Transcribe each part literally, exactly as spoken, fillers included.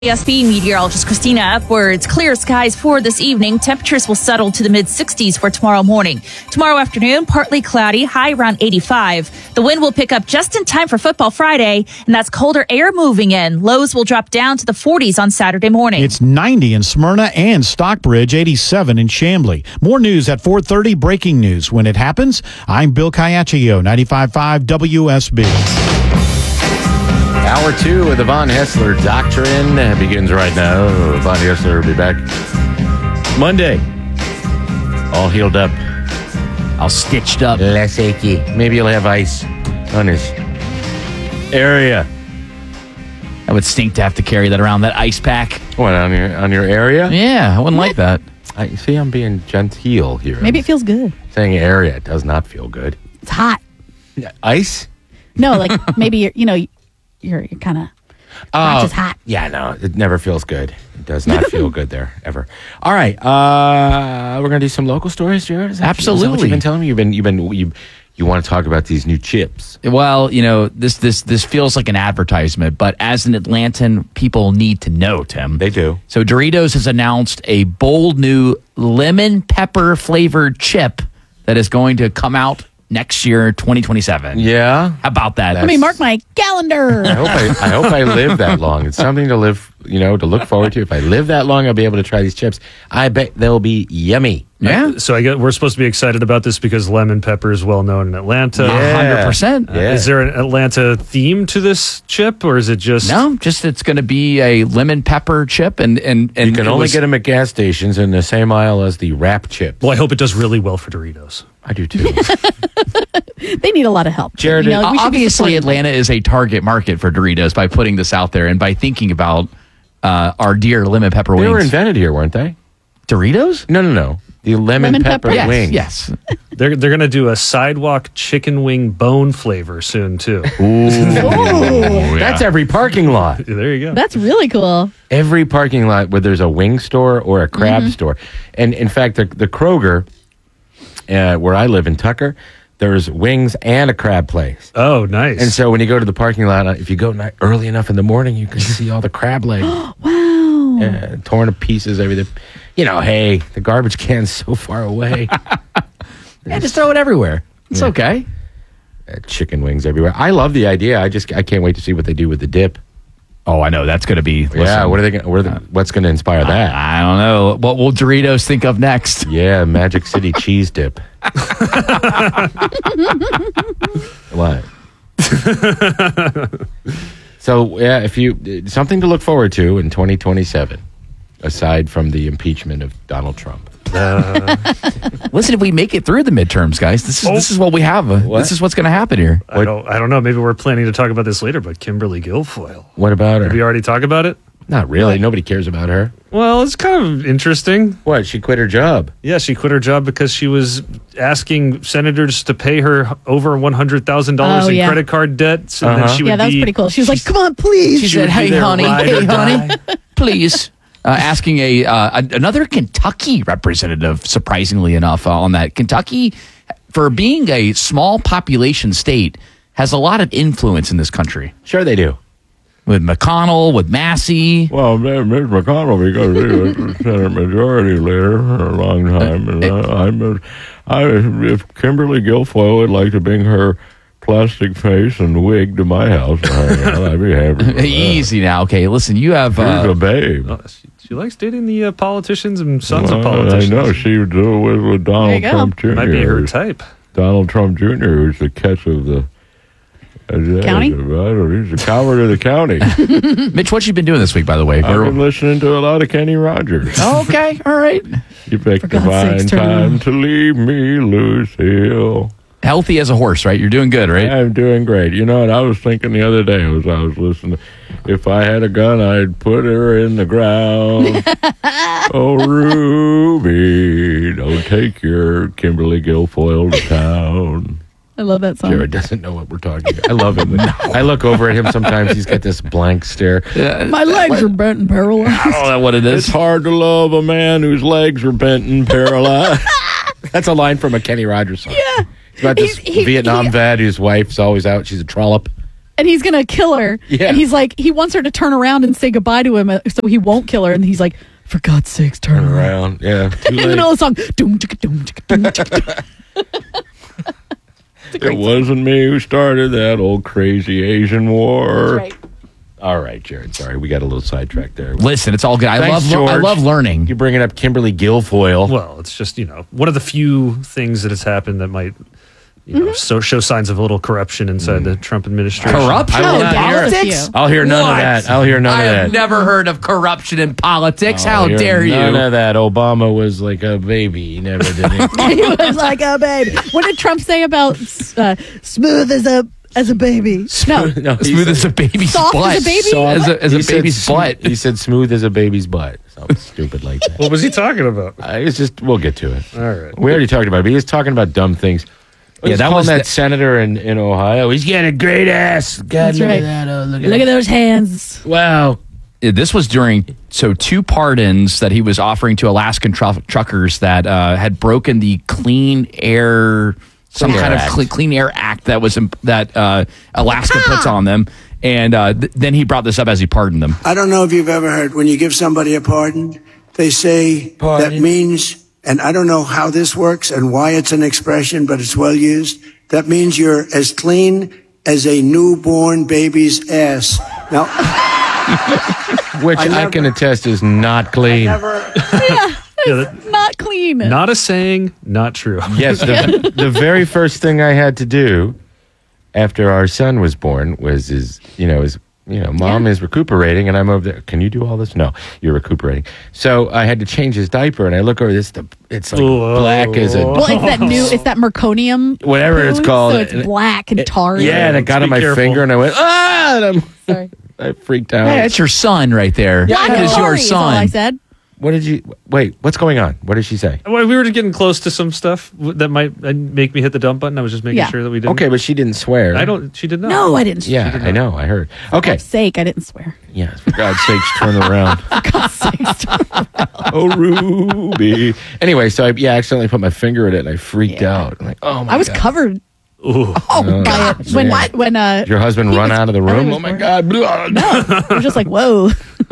A S B meteorologist Christina Upwards. Clear skies for this evening. Temperatures will settle to the mid sixties for tomorrow morning. Tomorrow afternoon, partly cloudy, high around eighty-five. The wind will pick up just in time for Football Friday, and that's colder air moving in. Lows will drop down to the forties on Saturday morning. It's ninety in Smyrna and Stockbridge, eighty-seven in Chamblee. More news at four thirty, breaking news. When it happens, I'm Bill Caiaccio, ninety-five point five W S B. Hour two of the Von Hessler Doctrine begins right now. Von Hessler will be back Monday. All healed up. All stitched up. Less achy. Maybe he'll have ice on his area. That would stink to have to carry that around, that ice pack. What, on your on your area? Yeah, I wouldn't like that. I see I'm being genteel here. Maybe it feels good. Saying area does not feel good. It's hot. Ice? No, like maybe you're, you know, you're, you're kind of not just hot. Yeah, no, it never feels good. It does not feel good there, ever. All right, uh, we're going to do some local stories, Jared? Is that, Absolutely. Is that what you've been telling me? You've been, you've been, you, you want to talk about these new chips. Well, you know, this this this feels like an advertisement, but as an Atlantan, people need to know, Tim. They do. So Doritos has announced a bold new lemon pepper flavored chip that is going to come out next year, twenty twenty-seven. Yeah. How about that? Let me mark my calendar. I hope I, I hope I live that long. It's something to live, you know, to look forward to. If I live that long, I'll be able to try these chips. I bet they'll be yummy. Yeah. So I get we're supposed to be excited about this because lemon pepper is well known in Atlanta. one hundred percent. Uh, Is there an Atlanta theme to this chip, or is it just No, just it's going to be a lemon pepper chip, and and, and You can it only was- get them at gas stations in the same aisle as the wrap chips. Well, I hope it does really well for Doritos. I do too. They need a lot of help. Jared, You know, we should be obviously supporting them. Atlanta is a target market for Doritos by putting this out there and by thinking about uh, our dear lemon pepper They wings. were invented here, weren't they? Doritos? No, no, no. The lemon, Lemon pepper, pepper? Yes, wings. yes. They're they're going to do a sidewalk chicken wing bone flavor soon too. That's every parking lot. There you go. That's really cool. Every parking lot where there's a wing store or a crab store. And in fact, the, the Kroger, uh, where I live in Tucker, there's wings and a crab place. Oh, nice. And so when you go to the parking lot, if you go ni- early enough in the morning, you can see all the crab legs. Wow. uh, torn to pieces, everything. You know, hey, the garbage can's so far away. Yeah, just throw it everywhere. It's Yeah. okay. Uh, chicken wings everywhere. I love the idea. I just I can't wait to see what they do with the dip. Oh, I know. That's going to be. Listen, yeah, what are they? Gonna, what are they, what's going to inspire that? I, I don't know. What will Doritos think of next? Yeah, Magic City cheese dip. What? So yeah, if you something to look forward to in twenty twenty-seven, aside from the impeachment of Donald Trump. Listen, if we make it through the midterms, guys, this is Oh. this is what we have. Uh, What? This is what's going to happen here. I don't I don't know. Maybe we're planning to talk about this later, but Kimberly Guilfoyle. What about Did we her? already talk about it? Not really. Nobody cares about her. Well, it's kind of interesting. What? She quit her job. Yeah, she quit her job because she was asking senators to pay her over one hundred thousand dollars Oh, in yeah. credit card debts. And Uh-huh. then she would Yeah, that was be- pretty cool. She was like, come on, please. She She said, would be "Hey, their honey, ride hey, or honey, die." please." Uh, asking a, uh, a another Kentucky representative, surprisingly enough, uh, on that. Kentucky, for being a small population state, has a lot of influence in this country. Sure, they do. With McConnell, with Massey. Well, Mitch McConnell, because he was the Senate Majority Leader for a long time, and I, I'm, I, if Kimberly Guilfoyle would like to bring her plastic face and wig to my house, I, I'd be happy. with that. Easy now. Okay, listen, you have. She's Uh, a babe. Oh, she, she likes dating the uh, politicians and sons of Well, politicians. I know she would do it with, with Donald you go. Trump Junior Might be her type. Donald Trump Junior, who's the catch of the uh, County? I don't, he's the coward of the county. Mitch, what you been doing this week, by the way? I've been listening to a lot of Kenny Rogers. Okay, all right. You picked the God's fine sakes, turn it time on. to leave me, Lucille. Healthy as a horse, right? You're doing good, right? I'm doing great. You know what I was thinking the other day as I was listening? If I had a gun, I'd put her in the ground. Oh, Ruby, don't take your Kimberly Guilfoyle to town. I love that song. Jared doesn't know what we're talking about. I love him. I look over at him sometimes. He's got this blank stare. My legs are bent and paralyzed. I don't know what it It's is. hard to love a man whose legs are bent and paralyzed. That's a line from a Kenny Rogers song. Yeah. It's about this He's- he- Vietnam he- vet whose wife's always out. She's a trollop. and he's gonna kill her. Yeah. And he's like, he wants her to turn around and say goodbye to him, uh, so he won't kill her. And he's like, for God's sakes, turn around. Around, yeah. Too In the late. middle of the song, doom, chicka, doom, chicka, doom, chicka, doom. It wasn't me who started that old crazy Asian war. Right. All right, Jared. Sorry, we got a little sidetracked there. Listen, it's all good. I Thanks, love I George. love learning. You're bringing up Kimberly Guilfoyle. Well, it's just, you know, one of the few things that has happened that might, you know, so show signs of a little corruption inside the Trump administration. Corruption I will in not hear it. politics? I'll hear none What? of that. I'll hear none I of have that. never heard of corruption in politics. I'll How hear dare you? None of that. Obama was like a baby. He never did anything. He was like a baby. What did Trump say about uh, smooth as a as a baby? No, No, he Smooth said- as a baby's Soft butt. as a baby? Soft- As a, as a he said baby's sm- butt. He said smooth as a baby's butt. Something stupid like that. What was he talking about? Uh, it's just, we'll get to it. All right. We already talked about it, but he was talking about dumb things. Yeah, that calling was that the- senator in, in Ohio. He's got a great ass. God, That's look right. at that. Oh, look at look that. at those hands. Wow. Yeah, this was during so two pardons that he was offering to Alaskan tru- truckers that uh, had broken the Clean Air some Clean kind Air of Act. cle- Clean Air Act that was imp- that uh, Alaska puts on them, and uh, th- then he brought this up as he pardoned them. I don't know if you've ever heard when you give somebody a pardon, they say Pardon? that means, and I don't know how this works and why it's an expression, but it's well used. That means you're as clean as a newborn baby's ass. Now, Which I, never- can attest is not clean. never. Yeah, Yeah, that- not clean. not a saying, not true. Yes, the, the very first thing I had to do after our son was born was his, you know, his, you know, mom is recuperating, and I'm over there. Can you do all this? No, you're recuperating. So I had to change his diaper, and I look over this. The it's like Whoa. black as a Well, it's that new, it's that merconium, Whatever it's poo, called. So it's black and tarred. yeah, and it got Be on my careful. finger, and I went ah, and I'm, Sorry. I freaked out. Hey, that's your son right there. Black That and is your tarry is all I son. said. What did you wait? What's going on? What did she say? Well, we were getting close to some stuff w- that might uh, make me hit the dump button. I was just making Yeah. sure that we didn't. Okay, but she didn't swear. I don't. She did not. No, I didn't. Yeah, I know. I heard. For Okay. God's sake, I didn't swear. Yes, for God's sakes, turn around. For God's sakes. Oh, Ruby. Anyway, so I yeah, I accidentally put my finger in it and I freaked Yeah. out. I'm like, oh my I was God. covered Ooh. Oh, by it when man. when uh Did your husband he run was- out of the I room? was Oh my born. God. Blah. It was just like, whoa.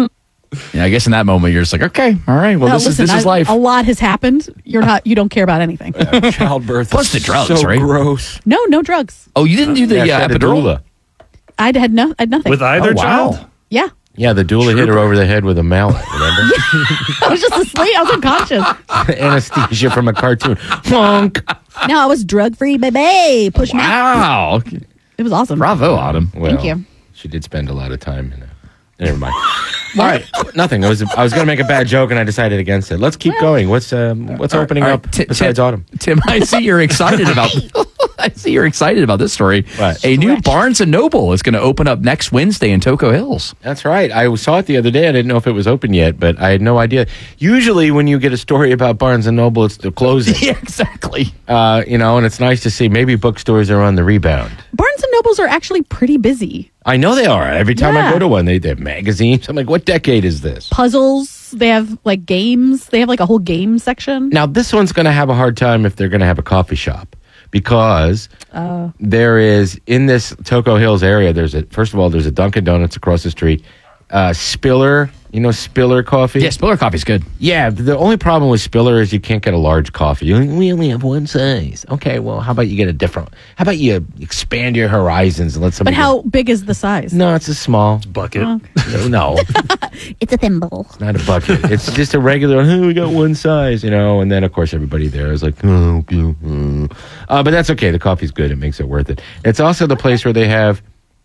Yeah, I guess in that moment you're just like, okay, all right, well, No, this listen, is this is I- life. A lot has happened. You're not. You don't care about anything. Childbirth. Plus is the drugs, so right? gross. No, no drugs. Oh, you didn't do the Yeah, she uh, had a epidural? doula. I had no. I had nothing. With either Oh, wow. child. yeah, Yeah, the doula hit her over the head with a mallet, remember? I was just asleep. I was unconscious. Anesthesia from a cartoon. Plonk. No, I was drug free, baby. Push me. Wow. It was awesome. Bravo, Autumn. Well, Thank you. She did spend a lot of time in a Never mind. All right, nothing. I was I was going to make a bad joke and I decided against it. Let's keep going. What's um what's opening All up right, Ti- besides Tim, Autumn? Tim, I see you're excited about. I see you're excited about this story. What? A new Barnes and Noble is going to open up next Wednesday in Toco Hills. That's right. I saw it the other day. I didn't know if it was open yet, but I had no idea. Usually, when you get a story about Barnes and Noble, it's the closing. Yeah, exactly. Uh, you know, and it's nice to see maybe bookstores are on the rebound. Barnes and Nobles are actually pretty busy. I know they are. Every time I Yeah. go to one, they, they have magazines. I'm like, what decade is this? Puzzles. They have like games. They have like a whole game section. Now, this one's going to have a hard time if they're going to have a coffee shop because there is in this Toco Hills area. There's a first of all, there's a Dunkin' Donuts across the street. Uh, Spiller, you know Spiller coffee. Yeah, Spiller coffee's good. Yeah, the only problem with Spiller is you can't get a large coffee. You we only have one size. Okay, well, how about you get a different? How about you expand your horizons and let But somebody? how big is the size? No, it's a small. Bucket. No, no, It's a thimble. not a bucket. It's just a regular. Oh, we got one size, you know. And then of course everybody there is like, oh, yeah, mm." uh, but that's okay. The coffee's good. It makes it worth it. It's also the place where they have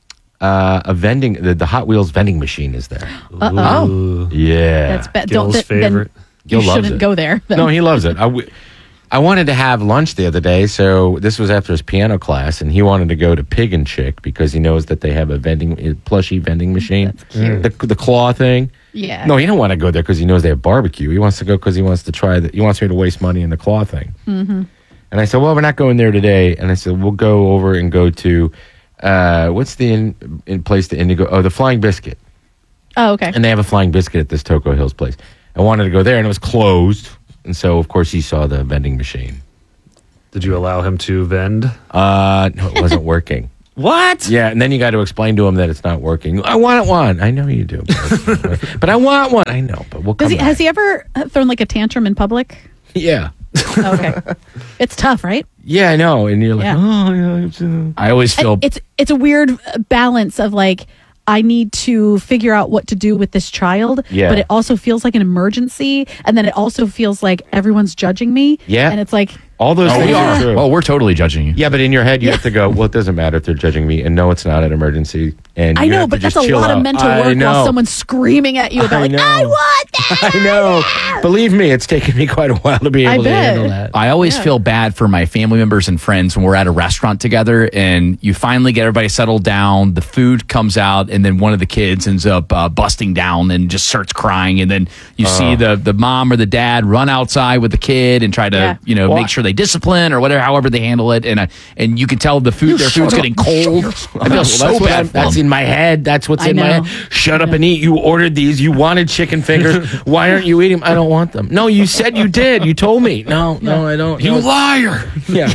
uh, a vending. The, the Hot Wheels vending machine is there. Uh-oh. Yeah, That's bad. Gil's Don't, then- favorite. You Gil loves shouldn't it. go there. then. No, he loves it. I, w- I wanted to have lunch the other day, so this was after his piano class, and he wanted to go to Pig and Chick because he knows that they have a vending a plushy vending machine, That's cute. the the claw thing. Yeah. No, he don't want to go there because he knows they have barbecue. He wants to go because he wants to try the. He wants me to waste money in the claw thing. Mm-hmm. And I said, well, we're not going there today. And I said, we'll go over and go to uh, what's the in, in place to Indigo? Oh, the Flying Biscuit. Oh, okay. And they have a Flying Biscuit at this Toco Hills place. I wanted to go there, and it was closed. And so, of course, he saw the vending machine. Did you allow him to vend? Uh, no, it wasn't working. What? Yeah, and then you got to explain to him that it's not working. I want one. I know you do. But, but I want one. I know, but we'll come Does he, back. has he ever thrown like a tantrum in public? Yeah. Okay. It's tough, right? Yeah, I know. And you're like, Yeah. oh, yeah. It's, uh... I always feel And it's it's a weird balance of like, I need to figure out what to do with this child, Yeah. but it also feels like an emergency, and then it also feels like everyone's judging me. Yeah. And it's like, all those oh, things we are are. true. Oh, we're totally judging you. Yeah, but in your head, you have to go, well, it doesn't matter if they're judging me. And no, it's not an emergency. And I you know, have to but that's just a chill lot of out. mental I work know. while someone's screaming at you about I like, know. I want that. I know. Believe me, it's taken me quite a while to be I able to bet. handle that. I always feel bad for my family members and friends when we're at a restaurant together and you finally get everybody settled down, the food comes out, and then one of the kids ends up uh, busting down and just starts crying. And then you see the, the mom or the dad run outside with the kid and try to, Yeah. you know, Well, make sure they discipline or whatever, however they handle it. And uh, and you can tell the food, their food's getting cold. I feel Well, so that's what I'm- bad for That's them. in my head. That's what's I in my know. head. Shut up and eat. You ordered these. You wanted chicken fingers. Why aren't you eating them? I don't want them. No, you said you did. You told me. No, no, I don't. You no. liar. Yeah.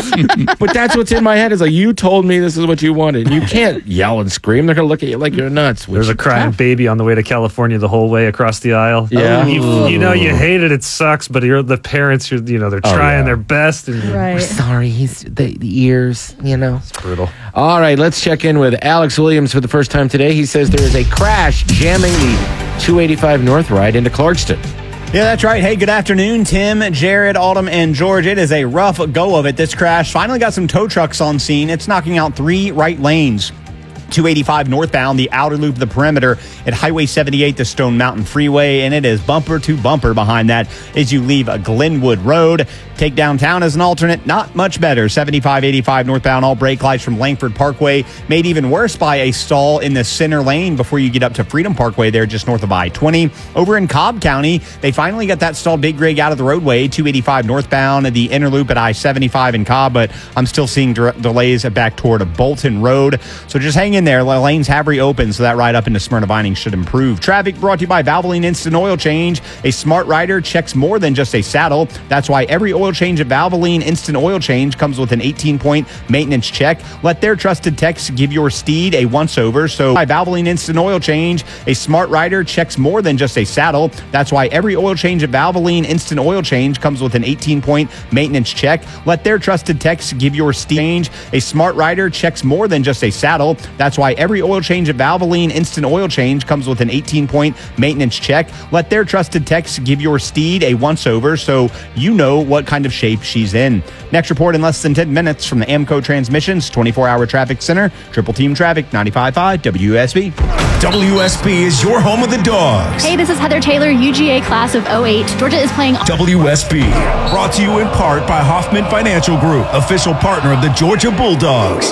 But that's what's in my head is like, you told me this is what you wanted. You can't yell and scream. They're going to look at you like you're nuts. which- There's a crying baby on the way to California the whole way across the aisle. Yeah. You, you know, you hate it. It sucks, but you're the parents. You're, you know, they're Oh, trying yeah. their best. And Right. Sorry, he's the, the ears, you know. It's brutal. All right, let's check in with Alex Williams for the first time today. He says there is a crash jamming the two eighty-five North ride into Clarkston. Yeah, that's right. Hey, good afternoon, Tim, Jared, Autumn, and George. It is a rough go of it. This crash finally got some tow trucks on scene. It's knocking out three right lanes. two eighty-five northbound, the outer loop of the perimeter at Highway seventy-eight, the Stone Mountain Freeway, and it is bumper to bumper behind that as you leave Glenwood Road. Take downtown as an alternate, not much better. seventy-five eighty-five northbound, all brake lights from Langford Parkway, made even worse by a stall in the center lane before you get up to Freedom Parkway there just north of I twenty. Over in Cobb County, they finally got that stalled big rig out of the roadway, two eighty-five northbound, the inner loop at I seventy-five in Cobb, but I'm still seeing de- delays back toward Bolton Road. So just hang in there. The lanes have reopened, so that ride up into Smyrna Vining should improve. Traffic brought to you by Valvoline Instant Oil Change. A smart rider checks more than just a saddle. That's why every oil change at Valvoline Instant Oil Change comes with an eighteen-point maintenance check. Let their trusted techs give your steed a once-over. So by Valvoline Instant Oil Change, a smart rider checks more than just a saddle. That's why every oil change at Valvoline Instant Oil Change comes with an eighteen-point maintenance check. Let their trusted techs give your steed a smart rider checks more than just a saddle. That's why every oil change at Valvoline Instant Oil Change comes with an eighteen-point maintenance check. Let their trusted techs give your steed a once-over so you know what kind of shape she's in. Next report in less than ten minutes from the AMCO Transmissions twenty-four hour Traffic Center. Triple Team Traffic, ninety-five point five W S B. W S B is your home of the Dogs. Hey, this is Heather Taylor, U G A class of oh eight. Georgia is playing W S B, brought to you in part by Hoffman Financial Group, official partner of the Georgia Bulldogs.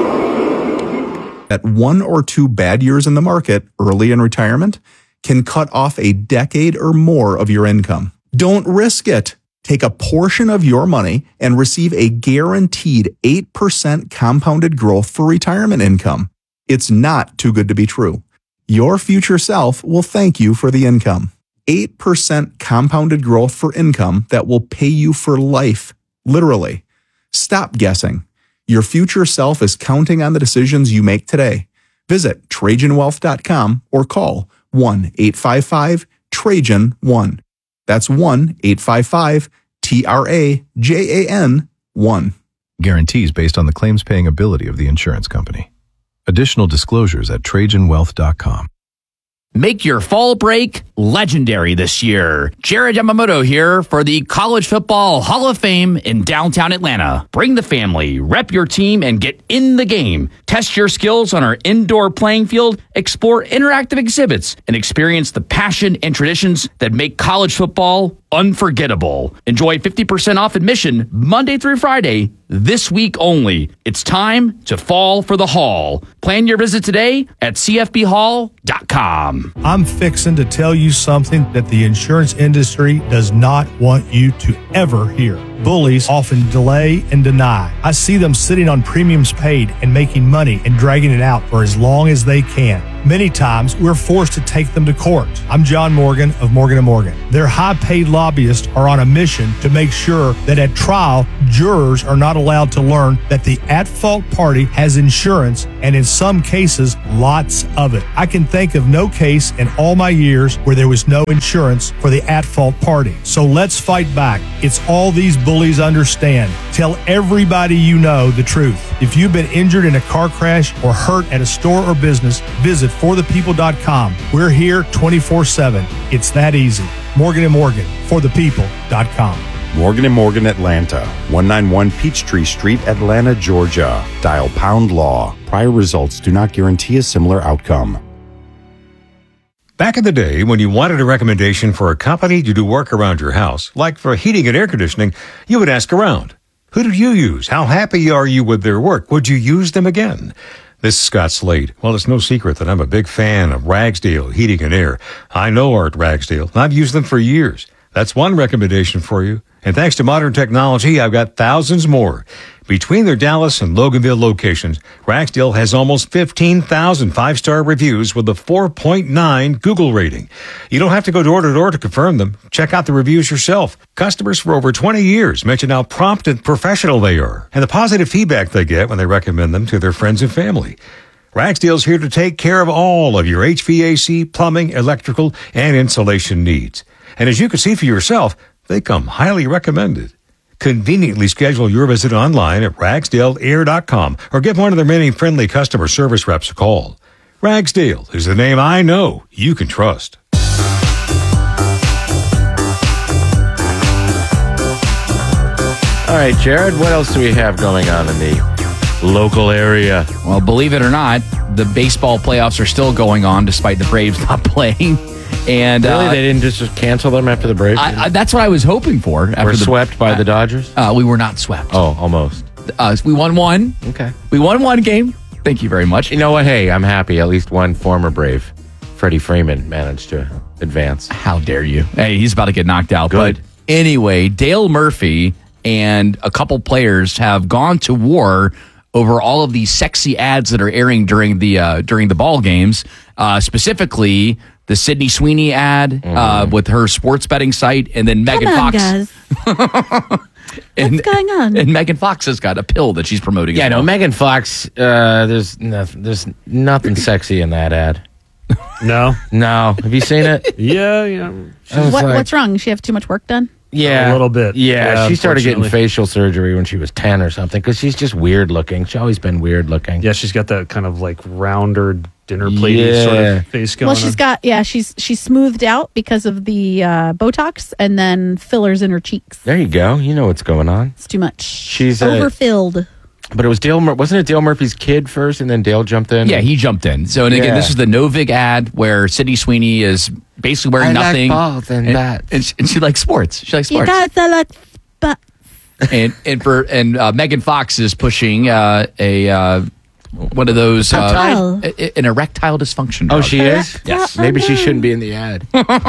That one or two bad years in the market early in retirement can cut off a decade or more of your income. Don't risk it. Take a portion of your money and receive a guaranteed eight percent compounded growth for retirement income. It's not too good to be true. Your future self will thank you for the income. eight percent compounded growth for income that will pay you for life. Literally. Stop guessing. Your future self is counting on the decisions you make today. Visit Trajan Wealth dot com or call one eight five five Trajan one. That's one eight five five T R A J A N one. Guarantees based on the claims paying ability of the insurance company. Additional disclosures at Trajan Wealth dot com. Make your fall break legendary this year. Jared Yamamoto here for the College Football Hall of Fame in downtown Atlanta. Bring the family, rep your team, and get in the game. Test your skills on our indoor playing field, explore interactive exhibits, and experience the passion and traditions that make college football unforgettable. Enjoy fifty percent off admission Monday through Friday, this week only. It's time to fall for the Hall. Plan your visit today at C F B hall dot com. I'm fixing to tell you something that the insurance industry does not want you to ever hear. Bullies often delay and deny. I see them sitting on premiums paid and making money and dragging it out for as long as they can. Many times, we're forced to take them to court. I'm John Morgan of Morgan and Morgan. Their high-paid lobbyists are on a mission to make sure that at trial, jurors are not allowed to learn that the at-fault party has insurance, and in some cases, lots of it. I can think of no case in all my years where there was no insurance for the at-fault party. So let's fight back. It's all these bullies understand. Tell everybody you know the truth. If you've been injured in a car crash or hurt at a store or business, visit for the people dot com. We're here twenty-four seven. It's that easy. Morgan and Morgan, for the people dot com. Morgan and Morgan Atlanta, one ninety-one Peachtree Street, Atlanta, Georgia. Dial pound law. Prior results do not guarantee a similar outcome. Back in the day, when you wanted a recommendation for a company to do work around your house, like for heating and air conditioning, you would ask around. Who did you use? How happy are you with their work? Would you use them again? This is Scott Slade. Well, it's no secret that I'm a big fan of Ragsdale Heating and Air. I know Art Ragsdale, and I've used them for years. That's one recommendation for you. And thanks to modern technology, I've got thousands more. Between their Dallas and Loganville locations, Ragsdale has almost fifteen thousand five-star reviews with a four point nine Google rating. You don't have to go door to door to confirm them. Check out the reviews yourself. Customers for over twenty years mention how prompt and professional they are, and the positive feedback they get when they recommend them to their friends and family. Ragsdale's here to take care of all of your H V A C, plumbing, electrical, and insulation needs. And as you can see for yourself, they come highly recommended. Conveniently schedule your visit online at ragsdale air dot com or give one of their many friendly customer service reps a call. Ragsdale is the name I know you can trust. All right, Jared, what else do we have going on in the local area? Well, believe it or not, the baseball playoffs are still going on despite the Braves not playing. And really, uh, they didn't just cancel them after the Braves? I, I, that's what I was hoping for. After We're the, swept by uh, the Dodgers? Uh, we were not swept. Oh, almost. Uh, we won one. Okay. We won one game. Thank you very much. You know what? Hey, I'm happy. At least one former Brave, Freddie Freeman, managed to advance. How dare you? Hey, he's about to get knocked out. Good. But anyway, Dale Murphy and a couple players have gone to war over all of these sexy ads that are airing during the uh, during the ball games. Uh, specifically, the Sydney Sweeney ad mm. uh, with her sports betting site, and then Megan Come on, Fox. Guys. and, What's going on? And Megan Fox has got a pill that she's promoting. Yeah, as no, well. Megan Fox. Uh, there's nothing. There's nothing sexy in that ad. No, no. Have you seen it? yeah, yeah. What, like, what's wrong? Does she have too much work done? Yeah, a little bit. Yeah, yeah she started getting facial surgery when she was ten or something because she's just weird looking. She's always been weird looking. Yeah, she's got that kind of like rounder dinner plate Yeah. sort of face going Well, she's on. got yeah, she's she's smoothed out because of the uh, Botox and then fillers in her cheeks. There you go. You know what's going on. It's too much. She's uh, overfilled. But it was Dale. Mur- wasn't it Dale Murphy's kid first, and then Dale jumped in? Yeah, he jumped in. So, and again, Yeah. this is the Novig ad where Sydney Sweeney is basically wearing I like nothing. balls and bats. And she, and she likes sports. She likes You sports. guys are like, but and and for and uh, Megan Fox is pushing uh, a uh, one of those uh, Erectile. a- a- an erectile dysfunction. Oh, drug. she is? Yes. Maybe she shouldn't be in the ad.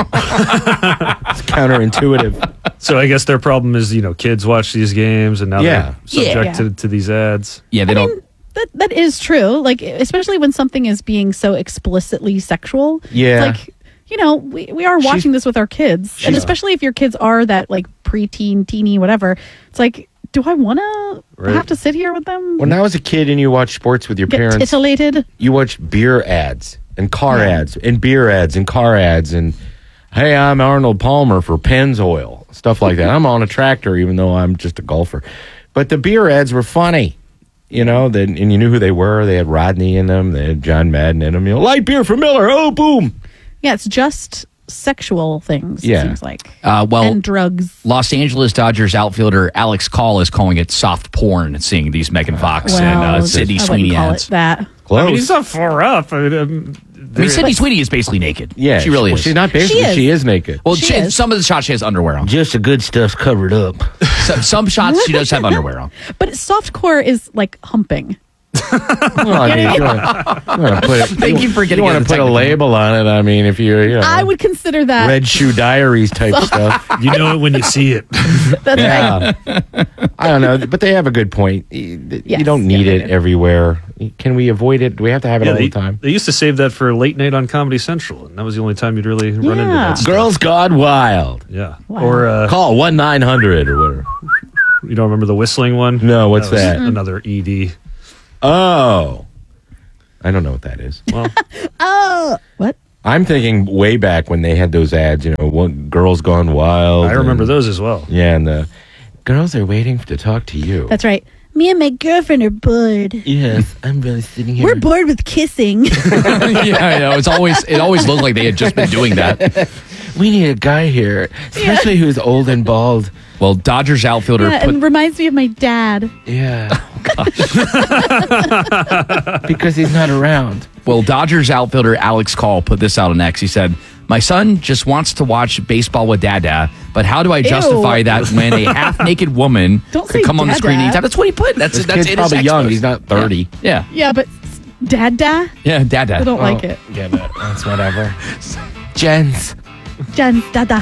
It's counterintuitive. So I guess their problem is, you know, kids watch these games and now Yeah. they're subject Yeah. to, to these ads. Yeah, they I don't. mean, that that is true. Like, especially when something is being so explicitly sexual. Yeah. It's like, you know, we, we are She's- watching this with our kids. And especially if your kids are that, like, preteen, teeny, whatever. It's like, do I want to Right. have to sit here with them? When I was a kid and you watched sports with your Get parents, titillated? you watched beer ads and car Yeah. ads and beer ads and car ads and, hey, I'm Arnold Palmer for Pennzoil, stuff like that. I'm on a tractor even though I'm just a golfer. But the beer ads were funny. You know, they, and you knew who they were. They had Rodney in them. They had John Madden in them. You know, light beer for Miller. Oh, boom. Yeah, it's just sexual things, Yeah. it seems like. Uh, well, And drugs. Los Angeles Dodgers outfielder Alex Call is calling it soft porn, seeing these Megan Fox Well, and uh, Sydney I Sweeney wouldn't call ads. it that. Close. I mean, he's not far up. I mean, um, I mean, Sydney Sweeney is basically naked. Yeah. she really well, is. She's not basically. She is. She is naked. Well, She she- is. some of the shots she has underwear on. Just the good stuff's covered up. So, some shots she does have underwear on. But softcore is like humping. Well, I mean, you want to put it, Thank you for getting You want into to put a technical. label on it. I mean, if you, you know, I would consider that. Red Shoe Diaries type stuff. You know it when you see it. That's Yeah. right. I don't know, but they have a good point. You you Yes, don't need yeah, they it do. everywhere. Can we avoid it? Do we have to have it Yeah, all they, the time? they used to save that for late night on Comedy Central, and that was the only time you'd really run into Yeah. that stuff. Girls Gone Wild. Yeah. Wow. Or uh, Call one nine hundred or whatever. you don't remember the whistling one? No, what's was that? Another E D. Oh. I don't know what that is. Well, Oh, what? I'm thinking way back when they had those ads, you know, one, Girls Gone Wild. I remember and- those as well. Yeah, and the girls are waiting to talk to you. That's right. Me and my girlfriend are bored. Yes, I'm really sitting here. We're bored with kissing. yeah, yeah, it's always it always looked like they had just been doing that. We need a guy here, especially who's old and bald. Well, Dodgers outfielder Yeah, put and reminds me of my dad. Yeah. Because he's not around. Well, Dodgers outfielder Alex Call put this out on X. He said, "My son just wants to watch baseball with Dada, but how do I justify Ew. that when a half-naked woman Don't could say come on the screen Dada. anytime?" That's what he put. That's This that's kid's in his probably X young. post. He's not thirty. Yeah, Yeah, but dada? yeah, Dada. I don't like Oh, it. Yeah, but that's whatever. Jens. Jen, dada.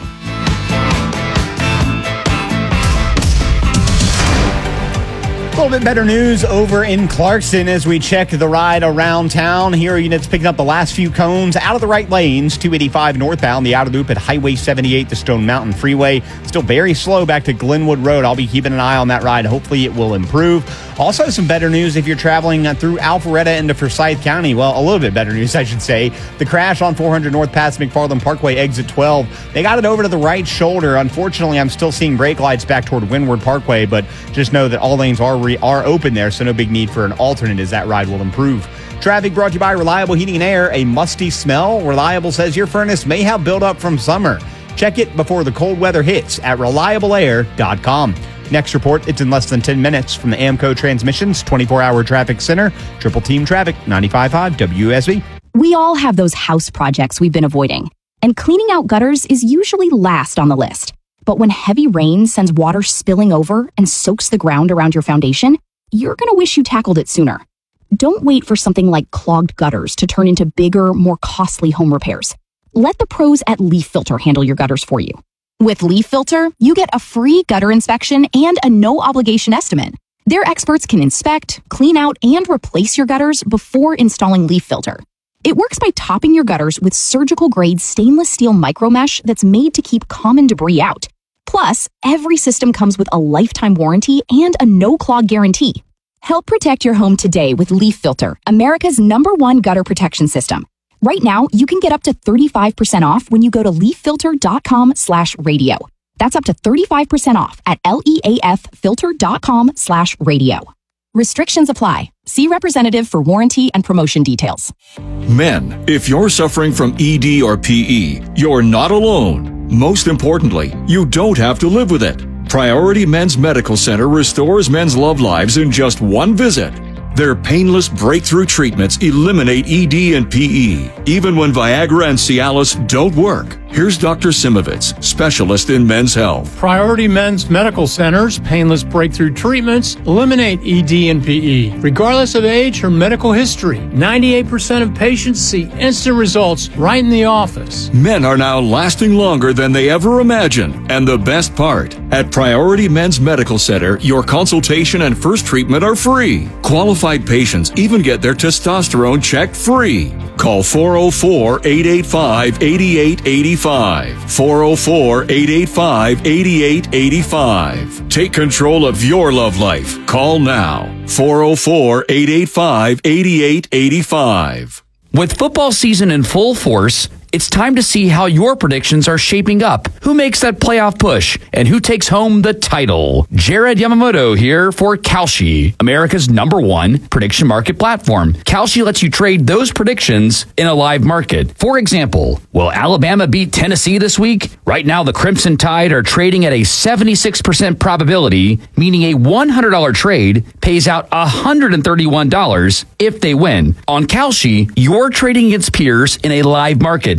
A little bit better news over in Clarkson as we check the ride around town. Here are units picking up the last few cones out of the right lanes. two eighty-five northbound, the outer loop at Highway seventy-eight to Stone Mountain Freeway. Still very slow back to Glenwood Road. I'll be keeping an eye on that ride. Hopefully it will improve. Also, some better news if you're traveling through Alpharetta into Forsyth County. Well, a little bit better news, I should say. The crash on four hundred North past McFarland Parkway, exit twelve. They got it over to the right shoulder. Unfortunately, I'm still seeing brake lights back toward Windward Parkway, but just know that all lanes are re- are open there, so no big need for an alternate as that ride will improve. Traffic brought to you by Reliable Heating and Air. A musty smell? Reliable says your furnace may have buildup from summer. Check it before the cold weather hits at reliable air dot com. Next report, it's in less than ten minutes from the AMCO Transmissions twenty-four hour Traffic Center. Triple Team Traffic, ninety-five point five W S B. We all have those house projects we've been avoiding, and cleaning out gutters is usually last on the list. But when heavy rain sends water spilling over and soaks the ground around your foundation, you're going to wish you tackled it sooner. Don't wait for something like clogged gutters to turn into bigger, more costly home repairs. Let the pros at Leaf Filter handle your gutters for you. With Leaf Filter, you get a free gutter inspection and a no-obligation estimate. Their experts can inspect, clean out, and replace your gutters before installing Leaf Filter. It works by topping your gutters with surgical-grade stainless steel micromesh that's made to keep common debris out. Plus, every system comes with a lifetime warranty and a no-clog guarantee. Help protect your home today with Leaf Filter, America's number one gutter protection system. Right now, you can get up to thirty-five percent off when you go to leaffilter.com slash radio. That's up to thirty-five percent off at leaffilter.com slash radio. Restrictions apply. See representative for warranty and promotion details. Men, if you're suffering from E D or P E, you're not alone. Most importantly, you don't have to live with it. Priority Men's Medical Center restores men's love lives in just one visit. Their painless breakthrough treatments eliminate E D and P E, even when Viagra and Cialis don't work. Here's Doctor Simovitz, specialist in men's health. Priority Men's Medical Center's painless breakthrough treatments eliminate E D and P E, regardless of age or medical history. ninety-eight percent of patients see instant results right in the office. Men are now lasting longer than they ever imagined. And the best part, at Priority Men's Medical Center, your consultation and first treatment are free. Qualified patients even get their testosterone checked free. Call four oh four, eight eight five, eight eight eight five. four oh four, eight eight five, eight eight eight five. Take control of your love life. Call now. four oh four, eight eight five, eight eight eight five. With football season in full force, it's time to see how your predictions are shaping up. Who makes that playoff push and who takes home the title? Jared Yamamoto here for Kalshi, America's number one prediction market platform. Kalshi lets you trade those predictions in a live market. For example, will Alabama beat Tennessee this week? Right now, the Crimson Tide are trading at a seventy-six percent probability, meaning a one hundred dollars trade pays out one hundred thirty-one dollars if they win. On Kalshi, you're trading against peers in a live market.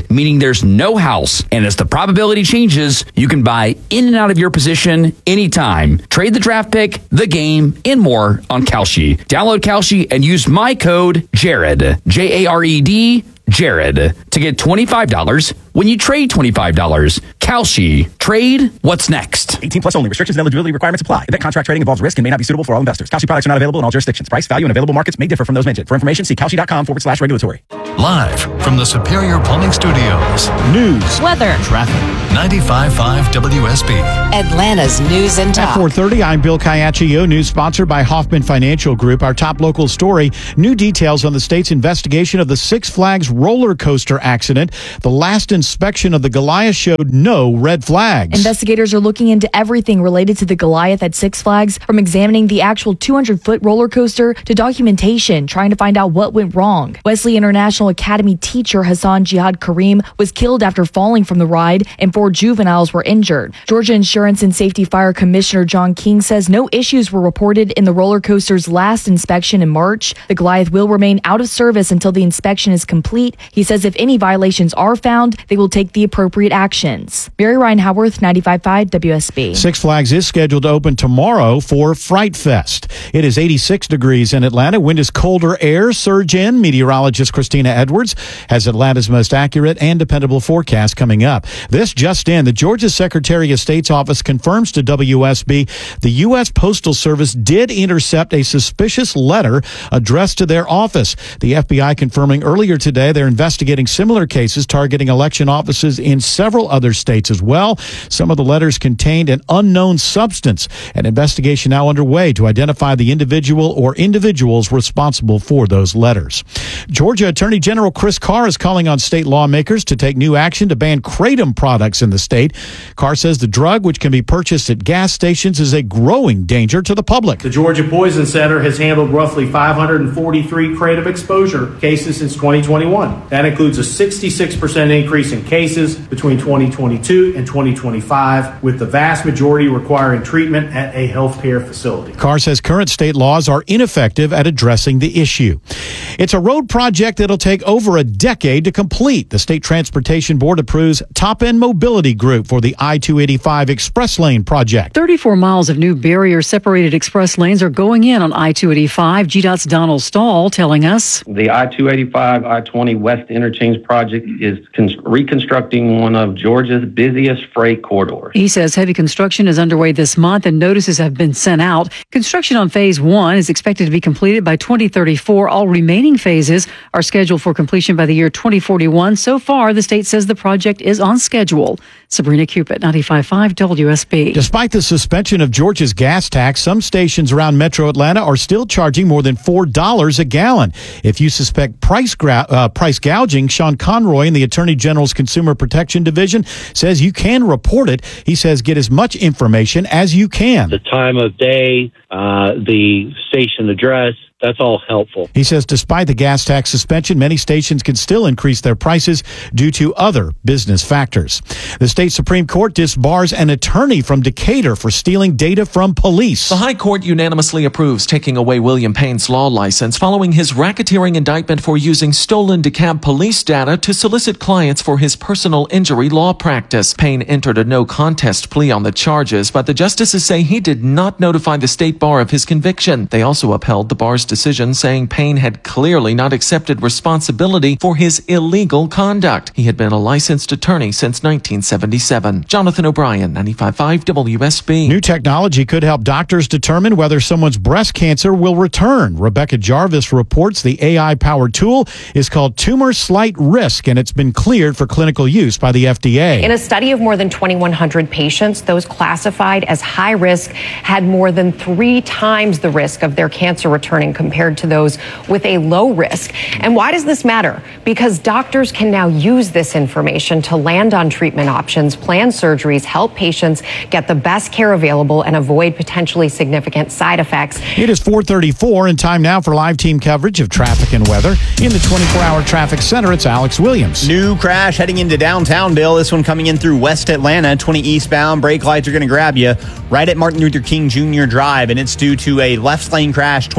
meaning there's no house. And as the probability changes, you can buy in and out of your position anytime. Trade the draft pick, the game, and more on Kalshi. Download Kalshi and use my code Jared, J A R E D, Jared, to get twenty-five dollars when you trade twenty-five dollars. Kalshi. Trade what's next. eighteen plus only. Restrictions and eligibility requirements apply. Event contract trading involves risk and may not be suitable for all investors. Kalshi products are not available in all jurisdictions. Price, value, and available markets may differ from those mentioned. For information, see Kalshi.com forward slash regulatory. Live from the Superior Plumbing Studios. News. Weather. Traffic. ninety-five point five W S B. Atlanta's News and Talk. At four thirty, I'm Bill Caiaccio. News sponsored by Hoffman Financial Group. Our top local story, new details on the state's investigation of the Six Flags roller coaster accident. The last inspection of the Goliath showed no red flags. Investigators are looking into everything related to the Goliath at Six Flags, from examining the actual two hundred foot roller coaster to documentation, trying to find out what went wrong. Wesley International Academy teacher Hassan Jihad Kareem was killed after falling from the ride, and four juveniles were injured. Georgia Insurance and Safety Fire Commissioner John King says no issues were reported in the roller coaster's last inspection in March. The Goliath will remain out of service until the inspection is complete. He says if any violations are found, they will take the appropriate actions. Mary Ryan Howarth, ninety-five point five W S B. Six Flags is scheduled to open tomorrow for Fright Fest. It is eighty-six degrees in Atlanta. Wind is colder air. Surge in. Meteorologist Christina Edwards has Atlanta's most accurate and dependable forecast coming up. This just in. The Georgia Secretary of State's office confirms to W S B the U S Postal Service did intercept a suspicious letter addressed to their office. The F B I confirming earlier today they're investigating similar cases targeting election offices in several other states as well. Some of the letters contained an unknown substance. An investigation now underway to identify the individual or individuals responsible for those letters. Georgia Attorney General Chris Carr is calling on state lawmakers to take new action to ban kratom products in the state. Carr says the drug, which can be purchased at gas stations, is a growing danger to the public. The Georgia Poison Center has handled roughly five hundred forty-three kratom exposure cases since twenty twenty-one. That includes a sixty-six percent increase in cases between twenty twenty-two and twenty twenty-five, with the vast majority requiring treatment at a healthcare facility. Carr says current state laws are ineffective at addressing the issue. It's a road project that'll take over a decade to complete. The State Transportation Board approves Top End Mobility Group for the I two eighty-five Express Lane project. thirty-four miles of new barrier-separated express lanes are going in on I two eighty-five. G DOT's Donald Stahl telling us the I two eighty-five I twenty West Interchange project is con- reconstructing one of Georgia's busiest freight corridors. He says heavy construction is underway this month and notices have been sent out. Construction on phase one is expected to be completed by twenty thirty-four. All remaining phases are scheduled for completion by the year twenty forty-one. So far, the state says the project is on schedule. Sabrina Cupid, ninety-five point five W S B. Despite the suspension of Georgia's gas tax, some stations around Metro Atlanta are still charging more than four dollars a gallon. If you suspect price gra- uh, price gouging, Sean Conroy in the Attorney General's Consumer Protection Division says you can report it. He says get as much information as you can. The time of day, uh, the station address, that's all helpful. He says despite the gas tax suspension, many stations can still increase their prices due to other business factors. The state Supreme Court disbars an attorney from Decatur for stealing data from police. The High Court unanimously approves taking away William Payne's law license following his racketeering indictment for using stolen DeKalb police data to solicit clients for his personal injury law practice. Payne entered a no-contest plea on the charges, but the justices say he did not notify the state bar of his conviction. They also upheld the bar's decision, saying Payne had clearly not accepted responsibility for his illegal conduct. He had been a licensed attorney since nineteen seventy-seven. Jonathan O'Brien, ninety-five point five W S B. New technology could help doctors determine whether someone's breast cancer will return. Rebecca Jarvis reports the A I-powered tool is called Tumor Slight Risk, and it's been cleared for clinical use by the F D A. In a study of more than twenty-one hundred patients, those classified as high risk had more than three times the risk of their cancer returning compared to those with a low risk. And why does this matter? Because doctors can now use this information to land on treatment options, plan surgeries, help patients get the best care available, and avoid potentially significant side effects. It is four thirty-four and time now for live team coverage of traffic and weather. In the twenty-four hour traffic center, it's Alex Williams. New crash heading into downtown, Bill. This one coming in through West Atlanta, twenty eastbound. Brake lights are going to grab you right at Martin Luther King Junior Drive, and it's due to a left lane crash, twenty eastbound.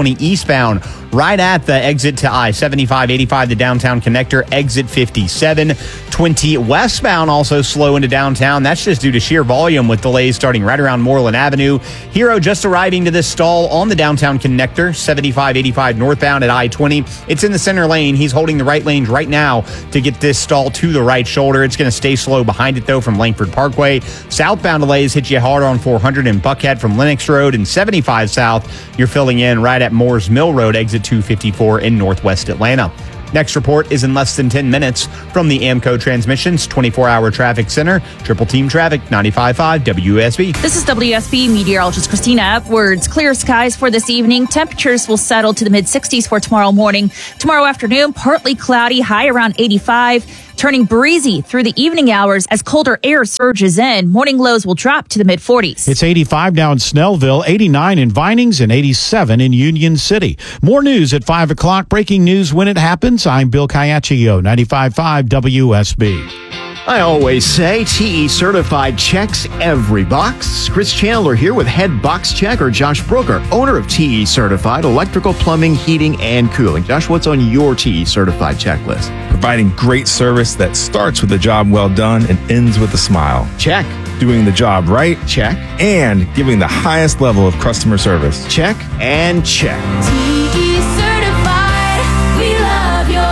eastbound right at the exit to I seventy-five eighty-five, the downtown connector, exit fifty-seven. twenty westbound also slow into downtown. That's just due to sheer volume with delays starting right around Moreland Avenue. Hero just arriving to this stall on the downtown connector, seventy-five eighty-five northbound at I twenty. It's in the center lane. He's holding the right lane right now to get this stall to the right shoulder. It's going to stay slow behind it, though, from Langford Parkway. Southbound delays hit you hard on four hundred in Buckhead from Lennox Road, and seventy-five south, you're filling in right at Moores Mill Road, exit two fifty-four in northwest Atlanta. Next report is in less than ten minutes from the AMCO Transmissions twenty-four hour Traffic Center. Triple Team Traffic, ninety-five point five W S B. This is W S B meteorologist Christina Edwards. Clear skies for this evening. Temperatures will settle to the mid sixties for tomorrow morning. Tomorrow afternoon, partly cloudy, high around eighty-five. Turning breezy through the evening hours as colder air surges in. Morning lows will drop to the mid forties. It's eighty-five now in Snellville, eighty-nine in Vinings, and eighty-seven in Union City. More news at five o'clock. Breaking news when it happens. I'm Bill Caiaccio, ninety-five point five W S B. I always say T E Certified checks every box. Chris Chandler here with head box checker Josh Brooker, owner of T E Certified Electrical, Plumbing, Heating, and Cooling. Josh, what's on your T E Certified checklist? Providing great service that starts with a job well done and ends with a smile. Check. Doing the job right. Check. And giving the highest level of customer service. Check and check. T E Certified, we love your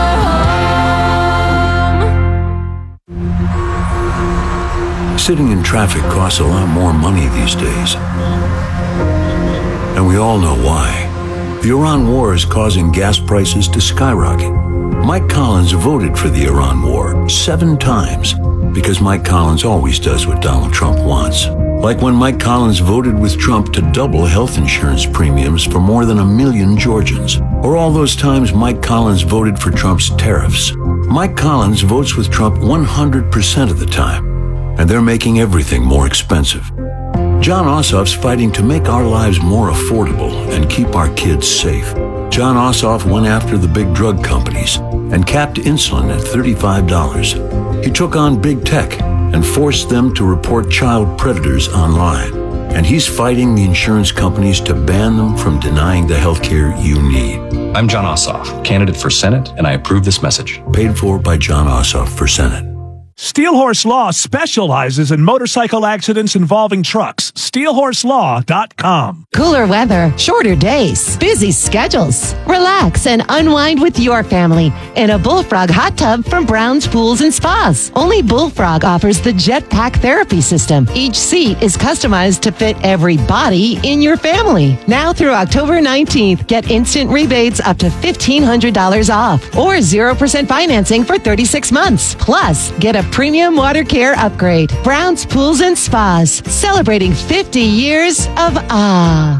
home. Sitting in traffic costs a lot more money these days. And we all know why. The Iran war is causing gas prices to skyrocket. Mike Collins voted for the Iran war seven times because Mike Collins always does what Donald Trump wants. Like when Mike Collins voted with Trump to double health insurance premiums for more than a million Georgians. Or all those times Mike Collins voted for Trump's tariffs. Mike Collins votes with Trump one hundred percent of the time. And they're making everything more expensive. John Ossoff's fighting to make our lives more affordable and keep our kids safe. John Ossoff went after the big drug companies and capped insulin at thirty-five dollars. He took on big tech and forced them to report child predators online. And he's fighting the insurance companies to ban them from denying the health care you need. I'm John Ossoff, candidate for Senate, and I approve this message. Paid for by John Ossoff for Senate. Steelhorse Law specializes in motorcycle accidents involving trucks. steel horse law dot com. Cooler weather, shorter days, busy schedules. Relax and unwind with your family in a Bullfrog hot tub from Brown's Pools and Spas. Only Bullfrog offers the Jetpack therapy system. Each seat is customized to fit every body in your family. Now through October nineteenth, get instant rebates up to fifteen hundred dollars off or zero percent financing for thirty-six months. Plus, get a premium water care upgrade. Brown's Pools and Spas, celebrating fifty years of ah.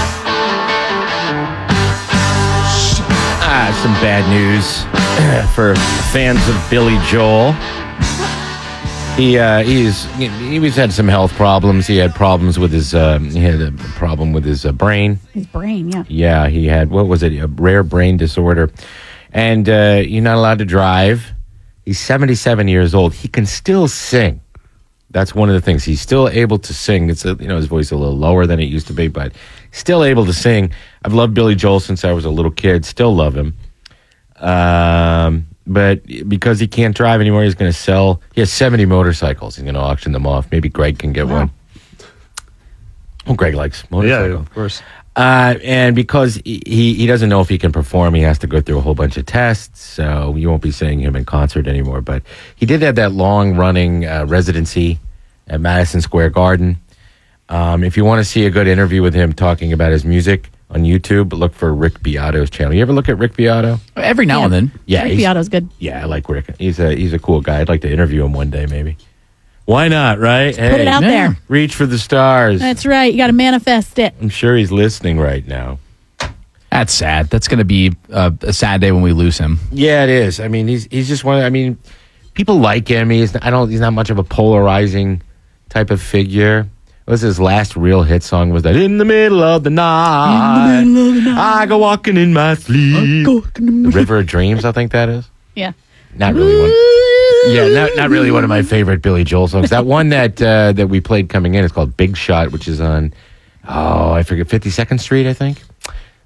Ah, some bad news for fans of Billy Joel. He uh, he's he's had some health problems. He had problems with his uh, he had a problem with his uh, brain. His brain, yeah. Yeah, he had, what was it, a rare brain disorder, and uh, you're not allowed to drive. He's seventy-seven years old. He can still sing. That's one of the things. He's still able to sing. It's a, you know, his voice is a little lower than it used to be, but still able to sing. I've loved Billy Joel since I was a little kid. Still love him. Um, but because he can't drive anymore, he's going to sell. He has seventy motorcycles. He's going to auction them off. Maybe Greg can get wow. one. Well, Greg likes motorcycles. Yeah, of course. Uh, and because he, he doesn't know if he can perform, he has to go through a whole bunch of tests, so you won't be seeing him in concert anymore. But he did have that long-running uh, residency at Madison Square Garden. Um, if you want to see a good interview with him talking about his music on YouTube, look for Rick Beato's channel. You ever look at Rick Beato? Every now yeah. and then. Yeah, Rick Beato's good. Yeah, I like Rick. He's a he's a cool guy. I'd like to interview him one day, maybe. Why not, right? Hey, put it out yeah. there. Reach for the stars. That's right. You got to manifest it. I'm sure he's listening right now. That's sad. That's going to be a, a sad day when we lose him. Yeah, it is. I mean, he's he's just one of, I mean, people like him. He's I don't he's not much of a polarizing type of figure. What was his last real hit song? Was that In the Middle of the Night? In the middle of the night. I go walking in my sleep. In the River of Dreams, I think that is. Yeah. Not really one. Yeah, not not really one of my favorite Billy Joel songs. That one that uh, that we played coming in is called Big Shot, which is on, oh, I forget, fifty-second Street, I think.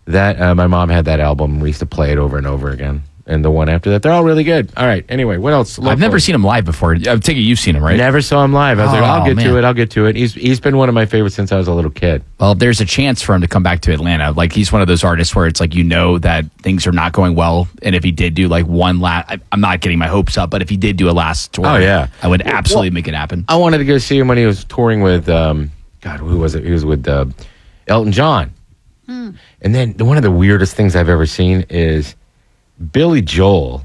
That uh, my mom had that album. We used to play it over and over again. And the one after that, they're all really good. All right. Anyway, what else? I've never seen him live before. I take it you've seen him, right? Never saw him live. I was Oh, like, I'll get man. to it. I'll get to it. He's he's been one of my favorites since I was a little kid. Well, there's a chance for him to come back to Atlanta. Like, he's one of those artists where it's like, you know that things are not going well. And if he did do like one last, I'm not getting my hopes up, but if he did do a last tour, Oh, yeah. I would absolutely Well, make it happen. I wanted to go see him when he was touring with, um, God, who was it? He was with uh, Elton John. And then one of the weirdest things I've ever seen is Billy Joel.